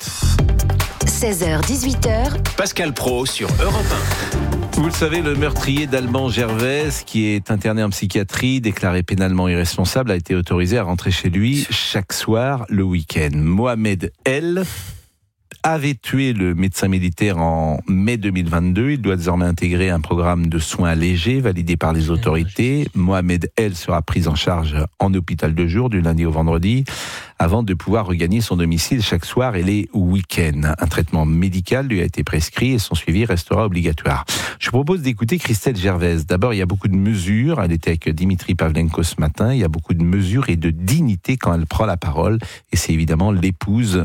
16h, 18h. Pascal Praud sur Europe 1. Vous le savez, le meurtrier d'Alban Gervais, qui est interné en psychiatrie, déclaré pénalement irresponsable, a été autorisé à rentrer chez lui chaque soir le week-end. Mohamed El avait tué le médecin militaire en mai 2022. Il doit désormais intégrer un programme de soins légers validé par les autorités. Mohamed El sera pris en charge en hôpital de jour du lundi au vendredi avant de pouvoir regagner son domicile chaque soir et les week-ends. Un traitement médical lui a été prescrit et son suivi restera obligatoire. Je vous propose d'écouter Christelle Gervais. D'abord, il y a beaucoup de mesures. Elle était avec Dimitri Pavlenko ce matin. Il y a beaucoup de mesures et de dignité quand elle prend la parole. Et c'est évidemment l'épouse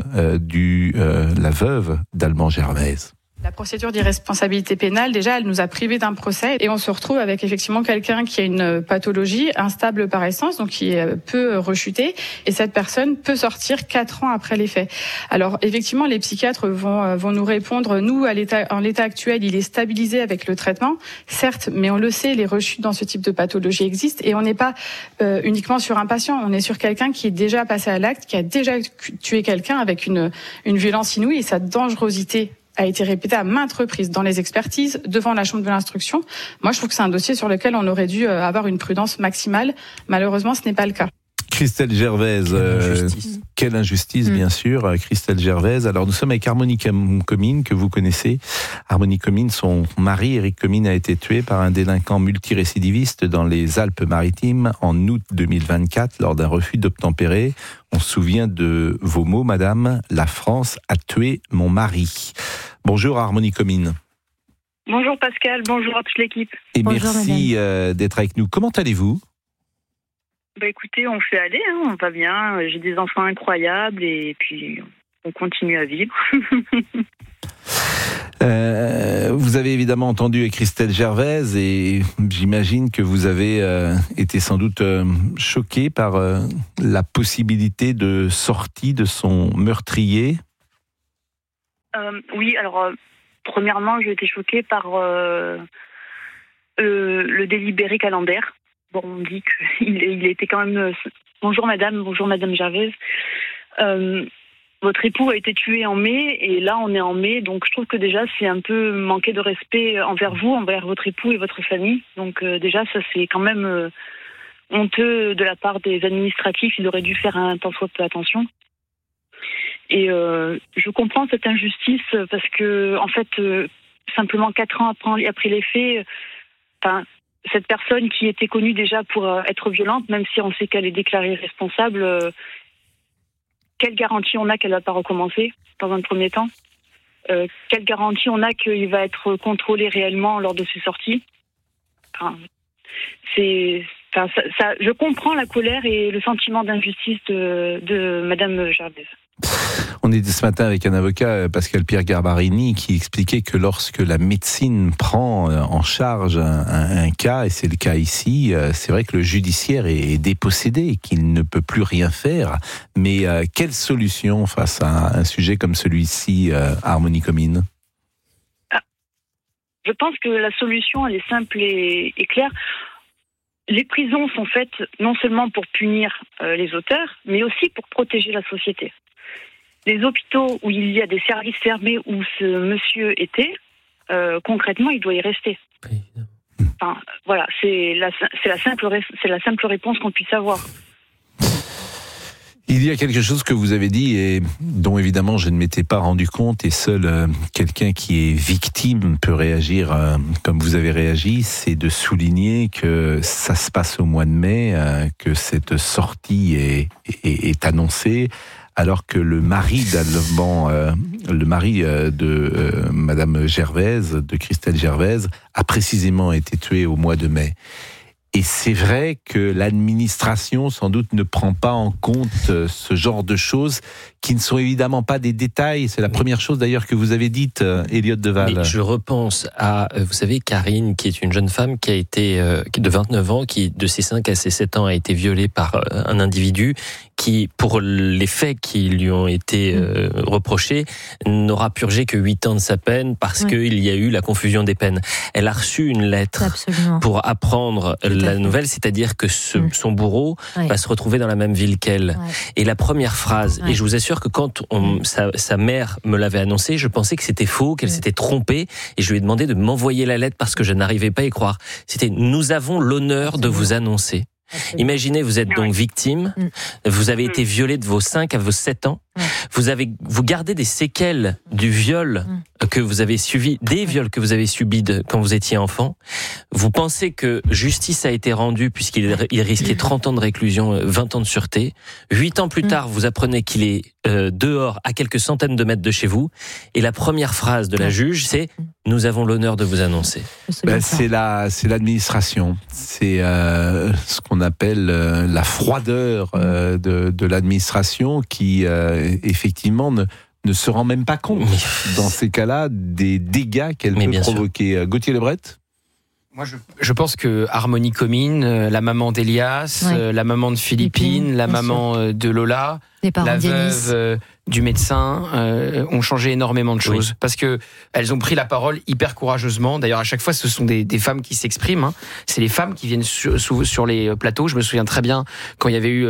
la veuve d'Alban Gervais. La procédure d'irresponsabilité pénale, déjà, elle nous a privés d'un procès et on se retrouve avec effectivement quelqu'un qui a une pathologie instable par essence, donc qui peut rechuter, et cette personne peut sortir 4 ans après les faits. Alors effectivement, les psychiatres vont nous répondre, nous, en l'état actuel, il est stabilisé avec le traitement, certes, mais on le sait, les rechutes dans ce type de pathologie existent et on n'est pas uniquement sur un patient, on est sur quelqu'un qui est déjà passé à l'acte, qui a déjà tué quelqu'un avec une violence inouïe et sa dangerosité a été répété à maintes reprises dans les expertises, devant la chambre de l'instruction. Moi, je trouve que c'est un dossier sur lequel on aurait dû avoir une prudence maximale. Malheureusement, ce n'est pas le cas. Christelle Gervaise, quelle injustice, bien sûr, Christelle Gervaise. Alors nous sommes avec Harmonie Comines, que vous connaissez. Harmonie Comines, son mari, Éric Comines, a été tué par un délinquant multirécidiviste dans les Alpes-Maritimes en août 2024 lors d'un refus d'obtempérer. On se souvient de vos mots, madame, la France a tué mon mari. Bonjour Harmonie Comines. Bonjour Pascal, bonjour à toute l'équipe. Et bonjour, merci d'être avec nous. Comment allez-vous ? Écoutez, on fait aller, on va bien. J'ai des enfants incroyables et puis on continue à vivre. Vous avez évidemment entendu Christelle Gervaise et j'imagine que vous avez été sans doute choqué par la possibilité de sortie de son meurtrier. Oui, alors premièrement, j'ai été choquée par le délibéré calendaire. Bon, on dit qu'il était quand même... Bonjour madame Gervaise. Votre époux a été tué en mai et là on est en mai, donc je trouve que déjà c'est un peu manquer de respect envers vous, envers votre époux et votre famille. Donc déjà ça c'est quand même honteux de la part des administratifs, ils auraient dû faire un tant soit peu attention. Et je comprends cette injustice parce que en fait simplement 4 ans après les faits, cette personne qui était connue déjà pour être violente, même si on sait qu'elle est déclarée responsable, quelle garantie on a qu'elle ne va pas recommencer dans un premier temps ? Quelle garantie on a qu'il va être contrôlé réellement lors de ses sorties ? Je comprends la colère et le sentiment d'injustice de Madame Gervaise. On était ce matin avec un avocat, Pascal Pierre Garbarini, qui expliquait que lorsque la médecine prend en charge un cas, et c'est le cas ici, c'est vrai que le judiciaire est dépossédé, qu'il ne peut plus rien faire. Mais quelle solution face à un sujet comme celui-ci, Harmonie Comines ? Je pense que la solution, elle est simple et claire. Les prisons sont faites non seulement pour punir les auteurs, mais aussi pour protéger la société. Les hôpitaux où il y a des services fermés où ce monsieur était, concrètement, il doit y rester. Voilà, c'est la simple réponse qu'on puisse avoir. Il y a quelque chose que vous avez dit et dont évidemment je ne m'étais pas rendu compte et seul quelqu'un qui est victime peut réagir comme vous avez réagi, c'est de souligner que ça se passe au mois de mai, que cette sortie est annoncée alors que le mari de Madame Gervaise, de Christelle Gervaise, a précisément été tué au mois de mai. Et c'est vrai que l'administration, sans doute, ne prend pas en compte ce genre de choses qui ne sont évidemment pas des détails. C'est la première chose d'ailleurs que vous avez dite, Elliot Deval. Mais je repense à, vous savez, Karine, qui est une jeune femme qui a été de 29 ans, qui de ses 5 à ses 7 ans a été violée par un individu qui, pour les faits qui lui ont été reprochés, n'aura purgé que 8 ans de sa peine parce qu'il y a eu la confusion des peines. Elle a reçu une lettre pour apprendre la nouvelle, c'est-à-dire que son bourreau va se retrouver dans la même ville qu'elle. Et la première phrase, et je vous assure que quand sa mère me l'avait annoncé, je pensais que c'était faux, qu'elle s'était trompée, et je lui ai demandé de m'envoyer la lettre parce que je n'arrivais pas à y croire. C'était « Nous avons l'honneur de vous annoncer ». Imaginez, vous êtes donc victime, vous avez été violé de vos 5 à vos 7 ans, vous gardez des séquelles du viol que vous avez subi, des viols que vous avez subis quand vous étiez enfant. Vous pensez que justice a été rendue puisqu'il risquait 30 ans de réclusion, 20 ans de sûreté. 8 ans plus tard, vous apprenez qu'il est dehors à quelques centaines de mètres de chez vous. Et la première phrase de la juge, c'est « Nous avons l'honneur de vous annoncer ». C'est l'administration. C'est ce qu'on appelle la froideur de l'administration qui effectivement ne se rend même pas compte dans ces cas-là des dégâts qu'elle peut provoquer. Gauthier Lebret ? Moi, je pense que Harmonie Comines, la maman d'Elias, la maman de Philippine, la maman de Lola, la veuve du médecin ont changé énormément de choses parce que elles ont pris la parole hyper courageusement. D'ailleurs, à chaque fois, ce sont des femmes qui s'expriment. C'est les femmes qui viennent sur les plateaux. Je me souviens très bien quand il y avait eu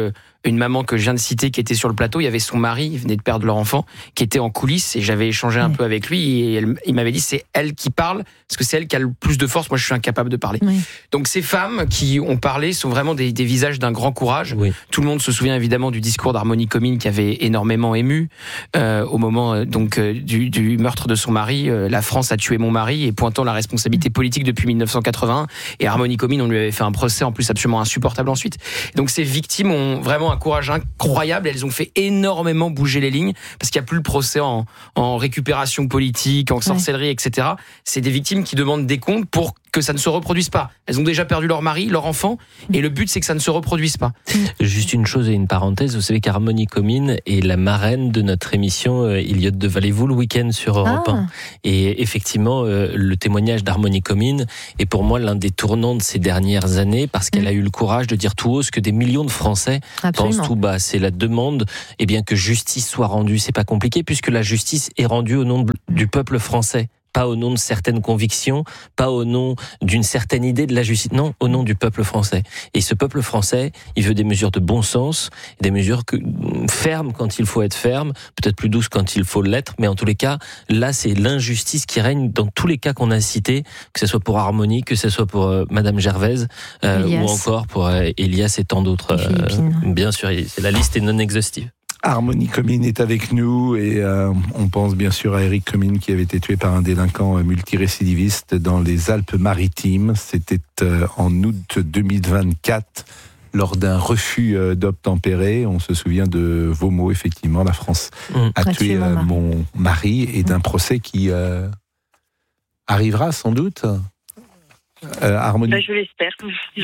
une maman que je viens de citer qui était sur le plateau, il y avait son mari, ils venaient de perdre leur enfant, qui était en coulisses et j'avais échangé un peu avec lui et il m'avait dit c'est elle qui parle parce que c'est elle qui a le plus de force, moi je suis incapable de parler. Oui. Donc ces femmes qui ont parlé sont vraiment des visages d'un grand courage. Oui. Tout le monde se souvient évidemment du discours d'Harmonie Comine qui avait énormément ému au moment du meurtre de son mari. La France a tué mon mari et pointant la responsabilité politique depuis 1981 et Harmonie Comine on lui avait fait un procès en plus absolument insupportable ensuite. Donc ces victimes ont vraiment un courage incroyable, elles ont fait énormément bouger les lignes parce qu'il n'y a plus le procès en récupération politique, en sorcellerie, etc. C'est des victimes qui demandent des comptes pour que ça ne se reproduise pas. Elles ont déjà perdu leur mari, leur enfant, et le but c'est que ça ne se reproduise pas. Juste une chose et une parenthèse, vous savez qu'Harmonie Comine est la marraine de notre émission Iliote de Valez-vous le week-end sur Europe 1. Et effectivement, le témoignage d'Harmonie Comine est pour moi l'un des tournants de ces dernières années parce qu'elle a eu le courage de dire tout haut ce que des millions de Français pensent tout bas. C'est la demande que justice soit rendue. C'est pas compliqué puisque la justice est rendue au nom du peuple français. Pas au nom de certaines convictions, pas au nom d'une certaine idée de la justice, non, au nom du peuple français. Et ce peuple français, il veut des mesures de bon sens, des mesures fermes quand il faut être ferme, peut-être plus douces quand il faut l'être, mais en tous les cas, là, c'est l'injustice qui règne dans tous les cas qu'on a cités, que ce soit pour Harmonie, que ce soit pour Madame Gervaise, ou encore pour Elias et tant d'autres. Bien sûr, la liste est non exhaustive. Harmonie Comine est avec nous et on pense bien sûr à Éric Comine qui avait été tué par un délinquant multirécidiviste dans les Alpes-Maritimes. C'était en août 2024 lors d'un refus d'obtempérer. On se souvient de vos mots, effectivement. La France a tué mon mari et d'un procès qui arrivera sans doute. Harmonie. Je l'espère.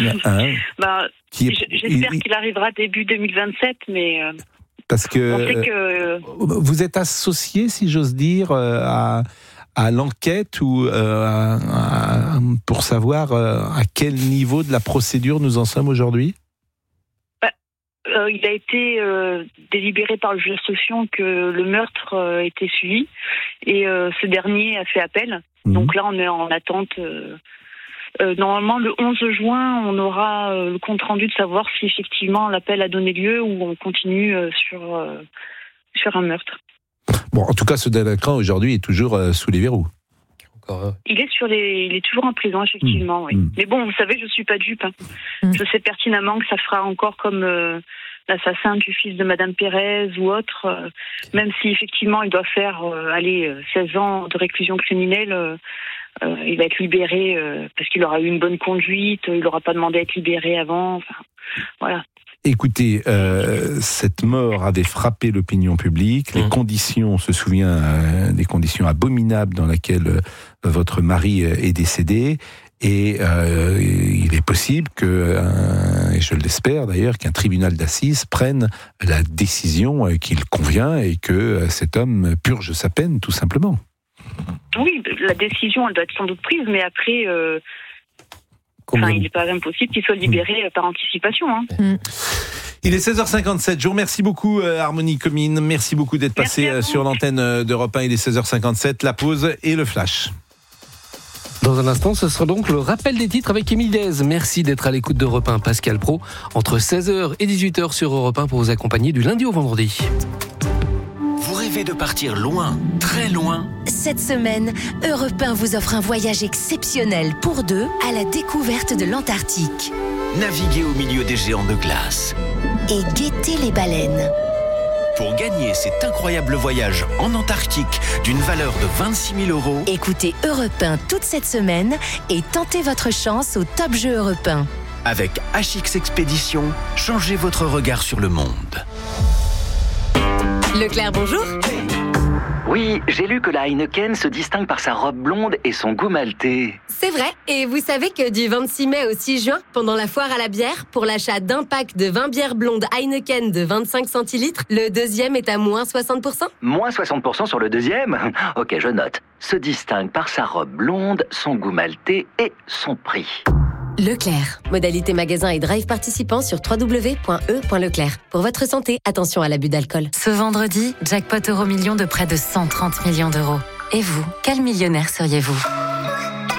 J'espère qu'il arrivera début 2027, mais... Parce que vous êtes associé, si j'ose dire, à l'enquête ou pour savoir à quel niveau de la procédure nous en sommes aujourd'hui ? Il a été délibéré par le juge d'instruction que le meurtre était suivi et ce dernier a fait appel. Donc là, on est en attente. Normalement, le 11 juin, on aura le compte-rendu de savoir si effectivement l'appel a donné lieu ou on continue sur un meurtre. Bon, en tout cas, ce délinquant aujourd'hui est toujours sous les verrous. Il est toujours en prison, effectivement, oui. Mais bon, vous savez, je suis pas dupe. Je sais pertinemment que ça fera encore comme l'assassin du fils de Madame Pérez ou autre, même si effectivement il doit faire 16 ans de réclusion criminelle. Il va être libéré parce qu'il aura eu une bonne conduite, il n'aura pas demandé à être libéré avant. Enfin, voilà. Écoutez, cette mort avait frappé l'opinion publique. Les conditions, on se souvient des conditions abominables dans lesquelles votre mari est décédé. Et il est possible que, et je l'espère d'ailleurs, qu'un tribunal d'assises prenne la décision qu'il convient et que cet homme purge sa peine, tout simplement. Oui, la décision, elle doit être sans doute prise, mais après, il n'est pas impossible qu'il soit libéré par anticipation. Il est 16h57. Je vous remercie beaucoup, Harmonie Comine. Merci beaucoup d'être passé sur l'antenne d'Europe 1. Il est 16h57. La pause et le flash. Dans un instant, ce sera donc le rappel des titres avec Émile Diaz. Merci d'être à l'écoute d'Europe 1, Pascal Pro, entre 16h et 18h sur Europe 1 pour vous accompagner du lundi au vendredi. Vous rêvez de partir loin, très loin ? Cette semaine, Europe 1 vous offre un voyage exceptionnel pour deux à la découverte de l'Antarctique. Naviguez au milieu des géants de glace. Et guettez les baleines. Pour gagner cet incroyable voyage en Antarctique d'une valeur de 26 000 €. Écoutez Europe 1 toute cette semaine et tentez votre chance au Top Jeu Europe 1. Avec HX Expédition, changez votre regard sur le monde. Leclerc, bonjour. Oui, j'ai lu que la Heineken se distingue par sa robe blonde et son goût maltais. C'est vrai, et vous savez que du 26 mai au 6 juin, pendant la foire à la bière, pour l'achat d'un pack de 20 bières blondes Heineken de 25 centilitres, le deuxième est à moins 60%. Moins 60% sur le deuxième ? Ok, je note. Se distingue par sa robe blonde, son goût maltais et son prix. Leclerc. Modalité magasin et drive participant sur www.e.leclerc. Pour votre santé, attention à l'abus d'alcool. Ce vendredi, jackpot Euromillions de près de 130 millions d'euros. Et vous, quel millionnaire seriez-vous ?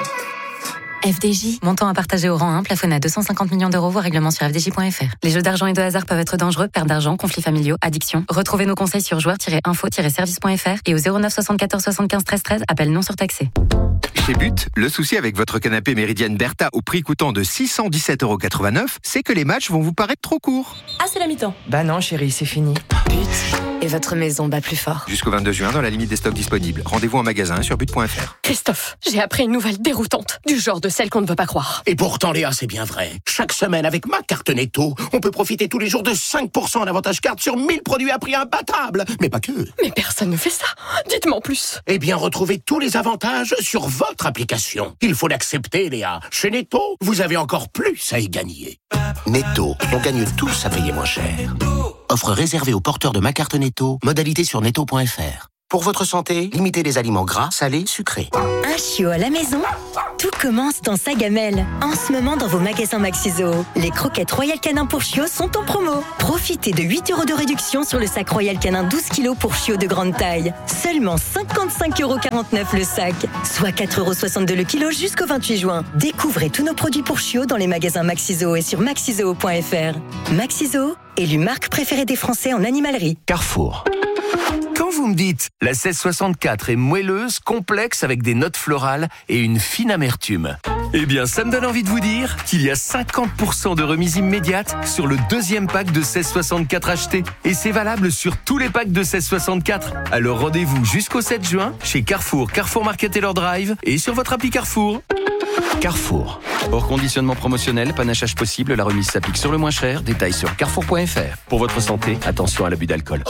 FDJ. Montant à partager au rang 1, plafonné à 250 millions d'euros, voire règlement sur fdj.fr. Les jeux d'argent et de hasard peuvent être dangereux, perte d'argent, conflits familiaux, addiction. Retrouvez nos conseils sur joueurs-info-service.fr et au 09 74 75 13 13, appel non surtaxé. Chez But, le souci avec votre canapé Méridienne Bertha au prix coûtant de 617,89 €, c'est que les matchs vont vous paraître trop courts. Ah, c'est la mi-temps. Bah non, chérie, c'est fini. But. Et votre maison bat plus fort. Jusqu'au 22 juin, dans la limite des stocks disponibles. Rendez-vous en magasin sur but.fr. Christophe, j'ai appris une nouvelle déroutante, du genre de celle qu'on ne veut pas croire. Et pourtant, Léa, c'est bien vrai. Chaque semaine, avec ma carte Netto, on peut profiter tous les jours de 5% d'avantage carte sur 1000 produits à prix imbattable. Mais pas que. Mais personne ne fait ça. Dites-moi en plus. Eh bien, retrouvez tous les avantages sur votre application. Il faut l'accepter, Léa. Chez Netto, vous avez encore plus à y gagner. Netto, on gagne tous à payer moins cher. Offre réservée aux porteurs de ma carte Netto, modalité sur netto.fr. Pour votre santé, limitez les aliments gras, salés, sucrés. Un chiot à la maison? Tout commence dans sa gamelle. En ce moment, dans vos magasins Maxiso, les croquettes Royal Canin pour chiots sont en promo. Profitez de 8 € de réduction sur le sac Royal Canin 12 kg pour chiots de grande taille. Seulement 55,49 € le sac, soit 4,62 € le kilo jusqu'au 28 juin. Découvrez tous nos produits pour chiots dans les magasins Maxiso et sur maxiso.fr. Maxiso, élu marque préférée des Français en animalerie. Carrefour. Quand vous me dites la 1664 est moelleuse, complexe avec des notes florales et une fine amertume, eh bien ça me donne envie de vous dire qu'il y a 50% de remise immédiate sur le deuxième pack de 1664 acheté. Et c'est valable sur tous les packs de 1664. Alors rendez-vous jusqu'au 7 juin chez Carrefour, Carrefour Market Taylor Drive et sur votre appli Carrefour. Carrefour. Hors conditionnement promotionnel, panachage possible, la remise s'applique sur le moins cher. Détails sur carrefour.fr. Pour votre santé, attention à l'abus d'alcool.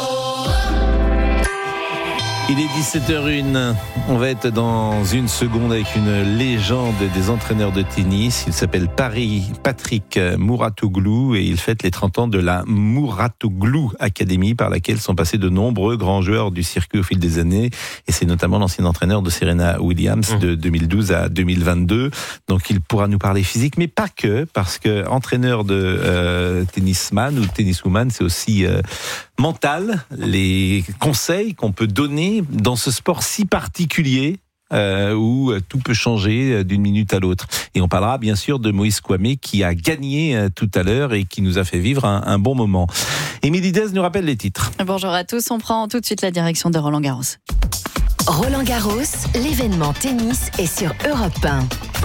Il est 17h01. On va être dans une seconde avec une légende des entraîneurs de tennis. Il s'appelle Patrick Mouratoglou et il fête les 30 ans de la Mouratoglou Academy par laquelle sont passés de nombreux grands joueurs du circuit au fil des années. Et c'est notamment l'ancien entraîneur de Serena Williams de 2012 à 2022. Donc il pourra nous parler physique, mais pas que, parce que entraîneur de tennisman ou tenniswoman, c'est aussi mental, les conseils qu'on peut donner dans ce sport si particulier où tout peut changer d'une minute à l'autre. Et on parlera bien sûr de Moïse Kouamé qui a gagné tout à l'heure et qui nous a fait vivre un bon moment. Émilie Dez nous rappelle les titres. Bonjour à tous, on prend tout de suite la direction de Roland Garros. Roland Garros, l'événement tennis est sur Europe 1.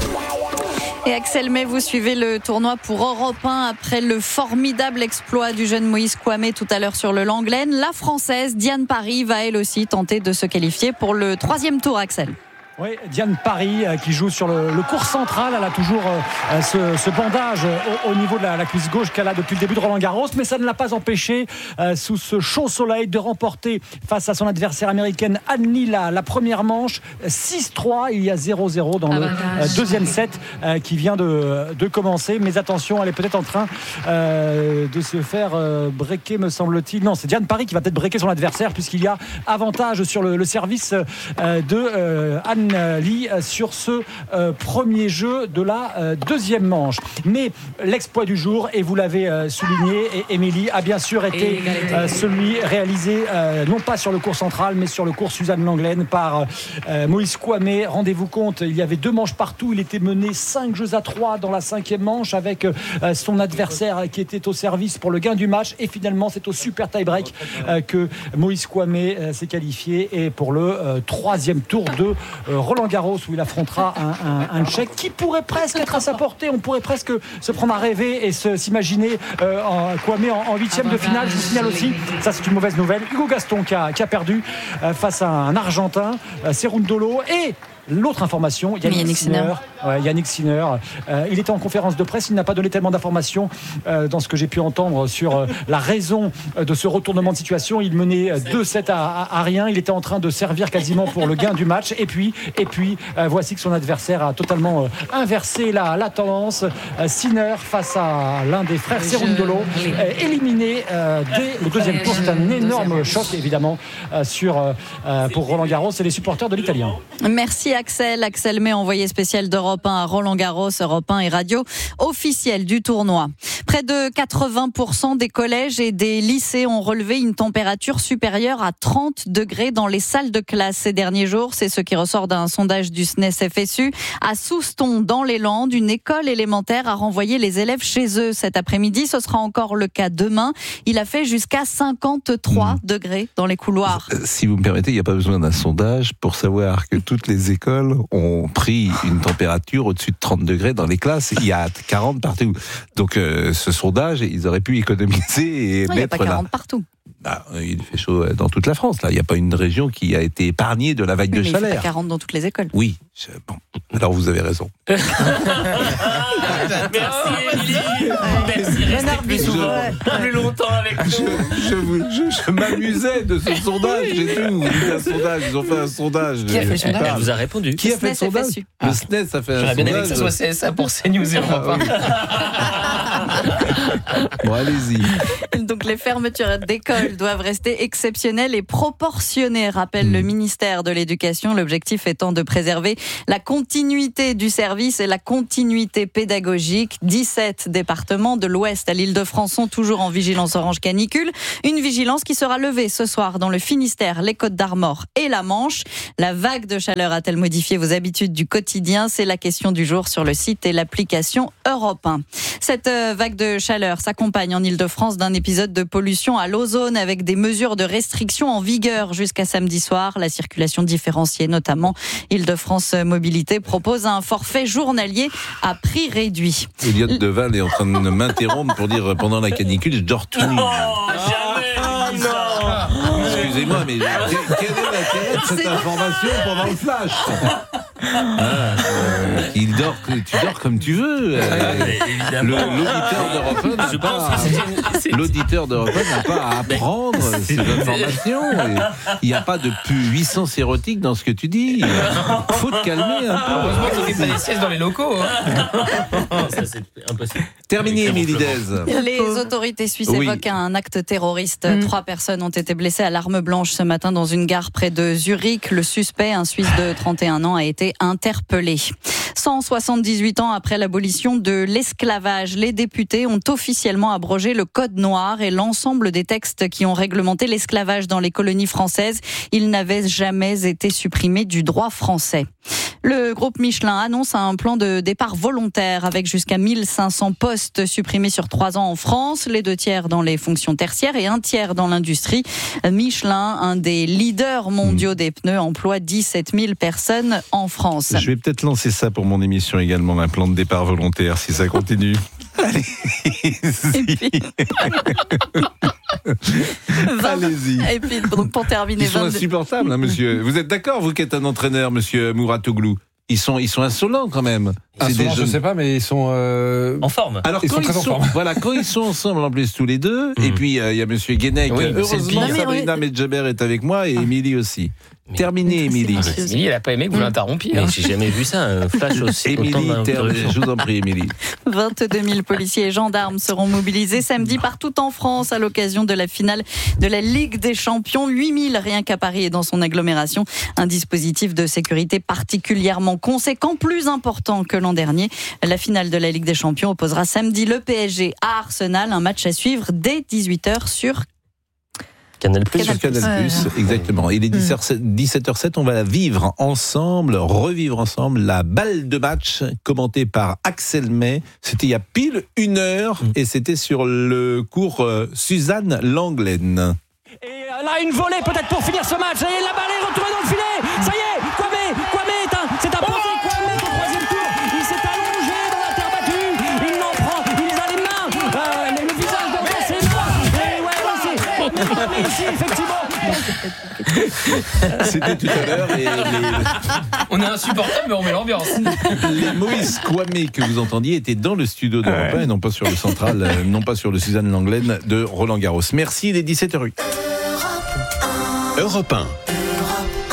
Et Axel May, vous suivez le tournoi pour Europe 1 après le formidable exploit du jeune Moïse Kouamé tout à l'heure sur le Langlaine. La Française Diane Parry va elle aussi tenter de se qualifier pour le 3e tour, Axel. Oui, Diane Parry qui joue sur le court central. Elle a toujours ce bandage au niveau de la cuisse gauche qu'elle a depuis le début de Roland Garros, mais ça ne l'a pas empêché sous ce chaud soleil de remporter face à son adversaire américaine An Lee la première manche 6-3. Il y a 0-0 dans le deuxième set qui vient de commencer. Mais attention, elle est peut-être en train de se faire breaker, me semble-t-il. Non, c'est Diane Parry qui va peut-être breaker son adversaire puisqu'il y a avantage sur le service de An Lee sur ce premier jeu de la deuxième manche. Mais l'exploit du jour, et vous l'avez souligné, et Émilie, a bien sûr été celui réalisé non pas sur le court central mais sur le court Suzanne Lenglen par Moïse Kouamé. Rendez-vous compte, il y avait 2 manches partout, il était mené 5-3 dans la 5e manche avec son adversaire qui était au service pour le gain du match, et finalement c'est au super tie-break que Moïse Kouamé s'est qualifié, et pour le 3e tour de Roland Garros où il affrontera un Tchèque qui pourrait presque être à sa portée. On pourrait presque se prendre à rêver et s'imaginer Kouamé en 8e de finale. Je vous signale aussi, ça c'est une mauvaise nouvelle, Hugo Gaston qui a perdu face à un Argentin, Cerundolo. Et l'autre information, Yannick Sinner. Il était en conférence de presse, il n'a pas donné tellement d'informations dans ce que j'ai pu entendre sur la raison de ce retournement de situation. Il menait 2-7 à rien, il était en train de servir quasiment pour le gain du match, et puis voici que son adversaire a totalement inversé la tendance. Sinner face à l'un des frères Cerundolo, éliminé dès le 2e tour. C'est un énorme choc évidemment pour Roland Garros et les supporters de l'Italien. Merci Axel May, envoyé spécial d'Europe 1 à Roland-Garros. Europe 1 et radio officielle du tournoi. Près de 80% des collèges et des lycées ont relevé une température supérieure à 30 degrés dans les salles de classe ces derniers jours. C'est ce qui ressort d'un sondage du SNES FSU. À Souston, dans les Landes, une école élémentaire a renvoyé les élèves chez eux cet après-midi. Ce sera encore le cas demain. Il a fait jusqu'à 53 degrés dans les couloirs. Si vous me permettez, il n'y a pas besoin d'un sondage pour savoir que toutes les écoles ont pris une température au-dessus de 30 degrés dans les classes. Il y a 40 partout. Donc ce sondage, ils auraient pu économiser et non, mettre là. Il n'y a pas 40 partout. Il fait chaud dans toute la France. Là, il n'y a pas une région qui a été épargnée de la vague de chaleur. Il fait pas 40 dans toutes les écoles. Oui. Bon. Alors vous avez raison. Merci Émilie. Merci, restez plus souvent, plus longtemps avec nous. Je m'amusais de ce sondage. J'ai tout. Un sondage. Ils ont fait un sondage. Qui a fait le sondage ? Elle vous a répondu. Qui a fait le sondage ? Le SNES a fait un sondage. J'aurais bien aimé que ça soit CSA pour CNews et Europe 1. Bon, allez-y. Donc les fermetures d'écoles doivent rester exceptionnelles et proportionnées, rappelle le ministère de l'Éducation. L'objectif étant de préserver la continuité du service et la continuité pédagogique. 17 départements de l'Ouest à l'Île-de-France sont toujours en vigilance orange canicule. Une vigilance qui sera levée ce soir dans le Finistère, les Côtes-d'Armor et la Manche. La vague de chaleur a-t-elle modifié vos habitudes du quotidien ? C'est la question du jour sur le site et l'application Europe 1. Cette vague de chaleur s'accompagne en Île-de-France d'un épisode de pollution à l'ozone avec des mesures de restriction en vigueur jusqu'à samedi soir. La circulation différenciée notamment. Île-de-France Mobilité propose un forfait journalier à prix réduit. Elliot Deval est en train de m'interrompre pour dire pendant la canicule, je dors tout nu. Excusez-moi, mais quel est l'intérêt de cette information pendant le flash ? Tu dors comme tu veux. L'auditeur d'Europe 1 n'a pas à apprendre ces informations. Il n'y a pas de puissance érotique dans ce que tu dis. Il faut te calmer un peu. Heureusement qu'il n'y a pas des siestes dans les locaux. Ça, c'est impossible. Terminé, Émilie Dez. Les autorités suisses évoquent un acte terroriste. 3 personnes ont été blessées à l'arme blanche ce matin dans une gare près de Zurich. Le suspect, un Suisse de 31 ans, a été interpellé. 178 ans après l'abolition de l'esclavage, les députés ont officiellement abrogé le Code noir et l'ensemble des textes qui ont réglementé l'esclavage dans les colonies françaises. Ils n'avaient jamais été supprimés du droit français. Le groupe Michelin annonce un plan de départ volontaire avec jusqu'à 1500 postes supprimés sur 3 ans en France, les 2 tiers dans les fonctions tertiaires et 1 tiers dans l'industrie. Michelin, un des leaders mondiaux des pneus, emploie 17 000 personnes en France. Je vais peut-être lancer ça pour mon émission également, un plan de départ volontaire si ça continue. Allez-y. Et puis, donc, pour terminer, ils sont insupportables, hein, monsieur. Vous êtes d'accord, vous qui êtes un entraîneur, monsieur Mouratoglou? Ils sont insolents quand même. Insolents, je sais pas, mais ils sont en forme. Alors ils sont très en forme. Voilà, quand ils sont ensemble en plus tous les deux, et puis il y a monsieur Guénec. Oui, heureusement, Sabrina Medjaber est avec moi et Émilie aussi. Terminé, Émilie. Émilie, elle n'a pas aimé que vous l'interrompiez. Mais j'ai jamais vu ça, un flash aussi. Émilie, je vous en prie, Émilie. 22 000 policiers et gendarmes seront mobilisés samedi partout en France à l'occasion de la finale de la Ligue des Champions. 8 000 rien qu'à Paris et dans son agglomération. Un dispositif de sécurité particulièrement conséquent, plus important que l'an dernier. La finale de la Ligue des Champions opposera samedi le PSG à Arsenal. Un match à suivre dès 18h sur Canal+. Exactement. Il est 17h07, on va la vivre ensemble, revivre ensemble la balle de match commentée par Axel May. C'était il y a pile 1 heure et c'était sur le cours Suzanne Langlaine. Et là, une volée peut-être pour finir ce match. Ça y est, la balle est retrouvée dans le filet. Ça y est, Kwame c'est un porté. Kwame au 3e tour. Il s'est allongé dans la terre battue. Il en prend, il a les mains, le visage dans ses mains. Et ouais, on n'a pas réussi, effectivement. C'était tout à l'heure et on est insupportable mais on met l'ambiance. Les Moïse Kwame que vous entendiez étaient dans le studio d'Europe 1 et non pas sur le central, non pas sur le Suzanne Langlaine de Roland-Garros. Merci, il est 17h08. Europe 1.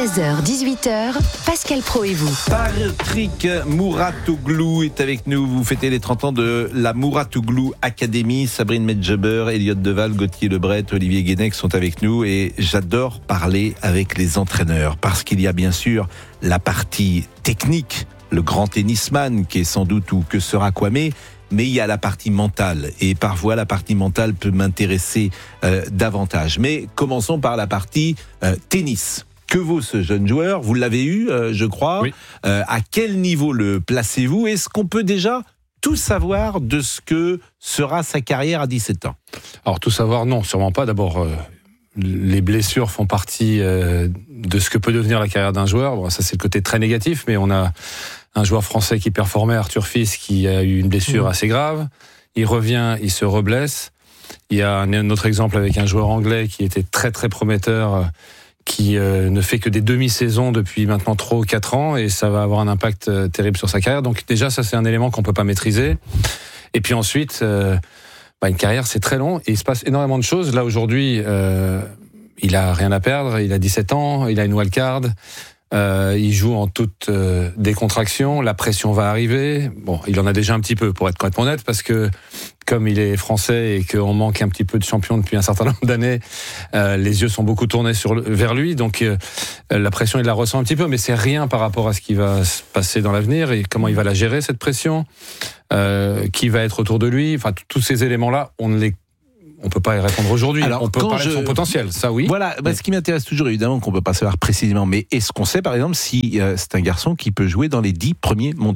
16h, 18h, Pascal Praud et vous. Patrick Mouratoglou est avec nous. Vous fêtez les 30 ans de la Mouratoglou Academy. Sabrine Medjeber, Elliot Deval, Gauthier Lebret, Olivier Guénec sont avec nous. Et j'adore parler avec les entraîneurs parce qu'il y a bien sûr la partie technique, le grand tennisman qui est sans doute ou que sera Kwame. Mais il y a la partie mentale, et parfois la partie mentale peut m'intéresser davantage. Mais commençons par la partie tennis. Que vaut ce jeune joueur ? Vous l'avez eu, je crois. Oui. À quel niveau le placez-vous ? Est-ce qu'on peut déjà tout savoir de ce que sera sa carrière à 17 ans ? Alors tout savoir, non, sûrement pas. D'abord, les blessures font partie de ce que peut devenir la carrière d'un joueur. Bon, ça c'est le côté très négatif, mais on a un joueur français qui performait, Arthur Fils, qui a eu une blessure assez grave. Il revient, il se reblesse. Il y a un autre exemple avec un joueur anglais qui était très très prometteur, qui ne fait que des demi-saisons depuis maintenant 3 ou 4 ans, et ça va avoir un impact terrible sur sa carrière. Donc déjà, ça c'est un élément qu'on peut pas maîtriser. Et puis ensuite, une carrière c'est très long, et il se passe énormément de choses. Là aujourd'hui, il a rien à perdre, il a 17 ans, il a une wildcard. Il joue en toute décontraction, la pression va arriver. Bon, il en a déjà un petit peu, pour être complètement honnête, parce que comme il est français et qu'on manque un petit peu de champion depuis un certain nombre d'années, les yeux sont beaucoup tournés vers lui, donc la pression il la ressent un petit peu, mais c'est rien par rapport à ce qui va se passer dans l'avenir et comment il va la gérer cette pression, qui va être autour de lui. Enfin, tous ces éléments-là, on peut pas y répondre aujourd'hui. Alors, on peut parler de son potentiel, ça oui. Voilà, ce qui m'intéresse toujours, évidemment, qu'on peut pas savoir précisément, mais est-ce qu'on sait, par exemple, si c'est un garçon qui peut jouer dans les 10 premiers mondiaux ?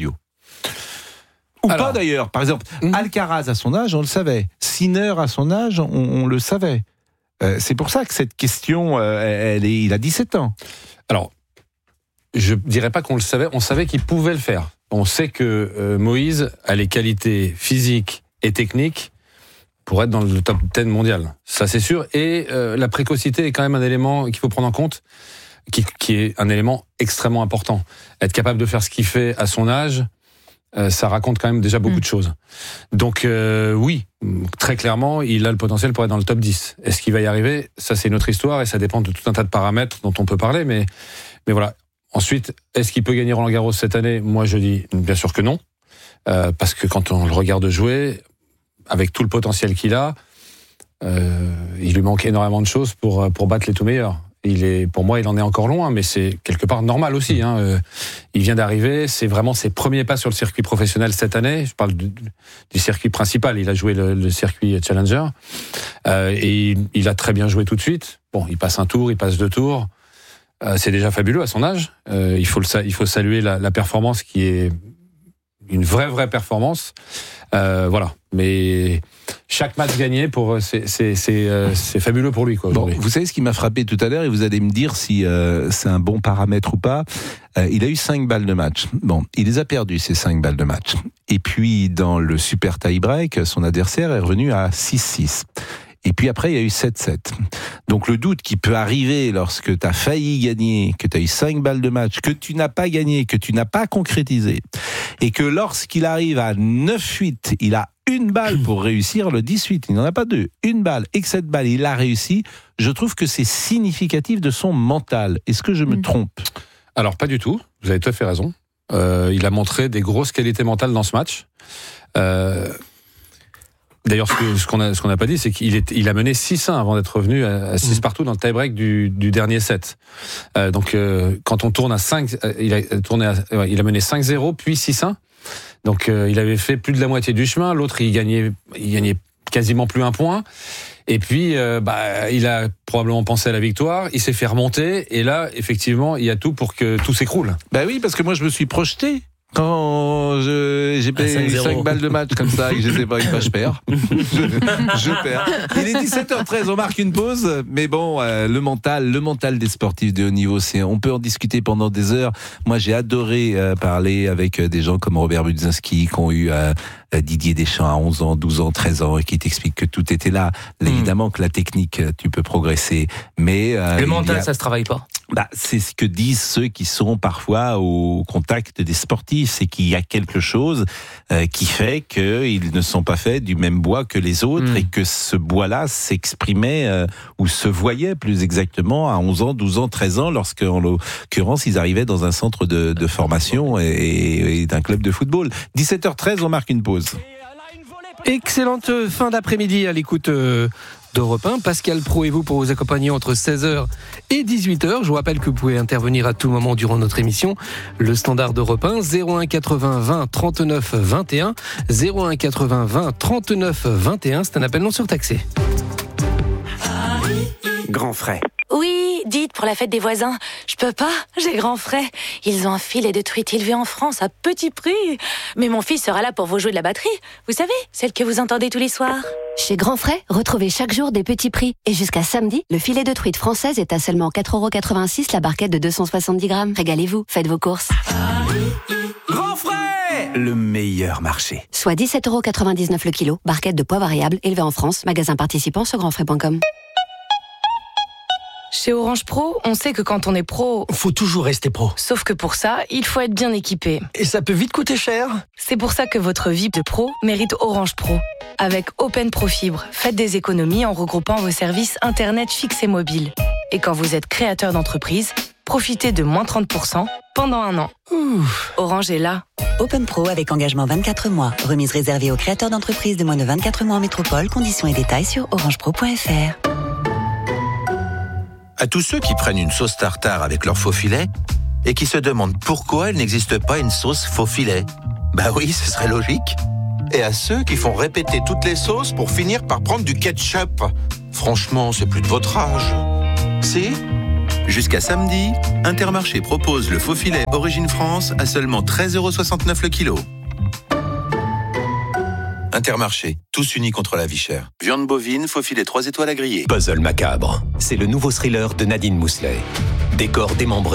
Ou pas d'ailleurs. Par exemple, Alcaraz à son âge, on le savait. Sinner à son âge, on le savait. C'est pour ça que cette question, il a 17 ans. Alors, je dirais pas qu'on le savait, on savait qu'il pouvait le faire. On sait que Moïse a les qualités physiques et techniques pour être dans le top 10 mondial. Ça, c'est sûr. Et la précocité est quand même un élément qu'il faut prendre en compte, qui est un élément extrêmement important. Être capable de faire ce qu'il fait à son âge, ça raconte quand même déjà beaucoup de choses. Donc oui, très clairement, il a le potentiel pour être dans le top 10. Est-ce qu'il va y arriver ? Ça, c'est une autre histoire et ça dépend de tout un tas de paramètres dont on peut parler. Mais voilà. Ensuite, est-ce qu'il peut gagner Roland-Garros cette année ? Moi, je dis bien sûr que non. Parce que quand on le regarde jouer, avec tout le potentiel qu'il a, il lui manque énormément de choses pour battre les tout meilleurs. Pour moi, il en est encore loin, mais c'est quelque part normal aussi. Il vient d'arriver, c'est vraiment ses premiers pas sur le circuit professionnel cette année. Je parle du circuit principal, il a joué le circuit Challenger, et il a très bien joué tout de suite. Bon, il passe un tour, il passe 2 tours. C'est déjà fabuleux à son âge. Il faut saluer la performance qui est une vraie performance. Voilà. Mais chaque match gagné, c'est fabuleux pour lui, quoi, aujourd'hui. Bon, vous savez ce qui m'a frappé tout à l'heure, et vous allez me dire si c'est un bon paramètre ou pas. Il a eu 5 balles de match. Bon, il les a perdues, ces 5 balles de match. Et puis, dans le super tie-break, son adversaire est revenu à 6-6. Et puis après, il y a eu 7-7. Donc le doute qui peut arriver lorsque tu as failli gagner, que tu as eu 5 balles de match, que tu n'as pas gagné, que tu n'as pas concrétisé, et que lorsqu'il arrive à 9-8, il a 1 balle pour réussir le 18. Il n'en a pas 2, 1 balle. Et que cette balle, il a réussi. Je trouve que c'est significatif de son mental. Est-ce que je me trompe ? Alors pas du tout. Vous avez tout à fait raison. Il a montré des grosses qualités mentales dans ce match. D'ailleurs, ce qu'on n'a pas dit, c'est qu'il a mené 6-1 avant d'être revenu à 6 partout dans le tie-break du dernier set. Donc, quand on tourne à 5, il a mené 5-0 puis 6-1. Donc, il avait fait plus de la moitié du chemin. L'autre, il gagnait quasiment plus 1 point. Et puis, il a probablement pensé à la victoire. Il s'est fait remonter. Et là, effectivement, il y a tout pour que tout s'écroule. Oui, parce que moi, je me suis projeté. Quand j'ai payé 5 balles de match comme ça et que je sais pas, je perds. Je perds. Il est 17h13, on marque une pause. Mais bon, le mental des sportifs de haut niveau, on peut en discuter pendant des heures. Moi, j'ai adoré parler avec des gens comme Robert Budzinski, qui ont eu Didier Deschamps à 11 ans, 12 ans, 13 ans, et qui t'expliquent que tout était là. Évidemment que la technique, tu peux progresser. Mais le mental, ça se travaille pas. C'est ce que disent ceux qui sont parfois au contact des sportifs, c'est qu'il y a quelque chose qui fait qu'ils ne sont pas faits du même bois que les autres et que ce bois-là s'exprimait ou se voyait plus exactement à 11 ans, 12 ans, 13 ans lorsque, en l'occurrence, ils arrivaient dans un centre de formation et d'un club de football. 17h13, on marque une pause. Excellente fin d'après-midi à l'écoute d'Europe 1. Pascal Praud et vous pour vous accompagner entre 16h et 18h. Je vous rappelle que vous pouvez intervenir à tout moment durant notre émission. Le standard d'Europe 1, 01 80 20 39 21. 01 80 20 39 21. C'est un appel non surtaxé. Grand frais. Oui, dites, pour la fête des voisins. Je peux pas, j'ai grand frais. Ils ont un filet de truite élevé en France à petit prix. Mais mon fils sera là pour vous jouer de la batterie. Vous savez, celle que vous entendez tous les soirs. Chez Grand Frais, retrouvez chaque jour des petits prix. Et jusqu'à samedi, le filet de truite française est à seulement 4,86 € la barquette de 270 grammes. Régalez-vous, faites vos courses. Grand frais, le meilleur marché. Soit 17,99 € le kilo, barquette de poids variable élevée en France. Magasin participant sur grandfrais.com. Chez Orange Pro, on sait que quand on est pro... Faut toujours rester pro. Sauf que pour ça, il faut être bien équipé. Et ça peut vite coûter cher. C'est pour ça que votre vie de pro mérite Orange Pro. Avec Open Pro Fibre, faites des économies en regroupant vos services Internet fixe et mobile. Et quand vous êtes créateur d'entreprise, profitez de moins 30% pendant 1 an. Orange est là. Open Pro avec engagement 24 mois. Remise réservée aux créateurs d'entreprises de moins de 24 mois en métropole. Conditions et détails sur orangepro.fr. À tous ceux qui prennent une sauce tartare avec leur faux filet et qui se demandent pourquoi il n'existe pas une sauce faux filet. Bah oui, ce serait logique. Et à ceux qui font répéter toutes les sauces pour finir par prendre du ketchup. Franchement, c'est plus de votre âge. Si ? Jusqu'à samedi, Intermarché propose le faux filet Origine France à seulement 13,69 € le kilo. Intermarché, tous unis contre la vie chère. Viande bovine, faux filet 3 étoiles à griller. Puzzle macabre, c'est le nouveau thriller de Nadine Mousselet. Décor démembré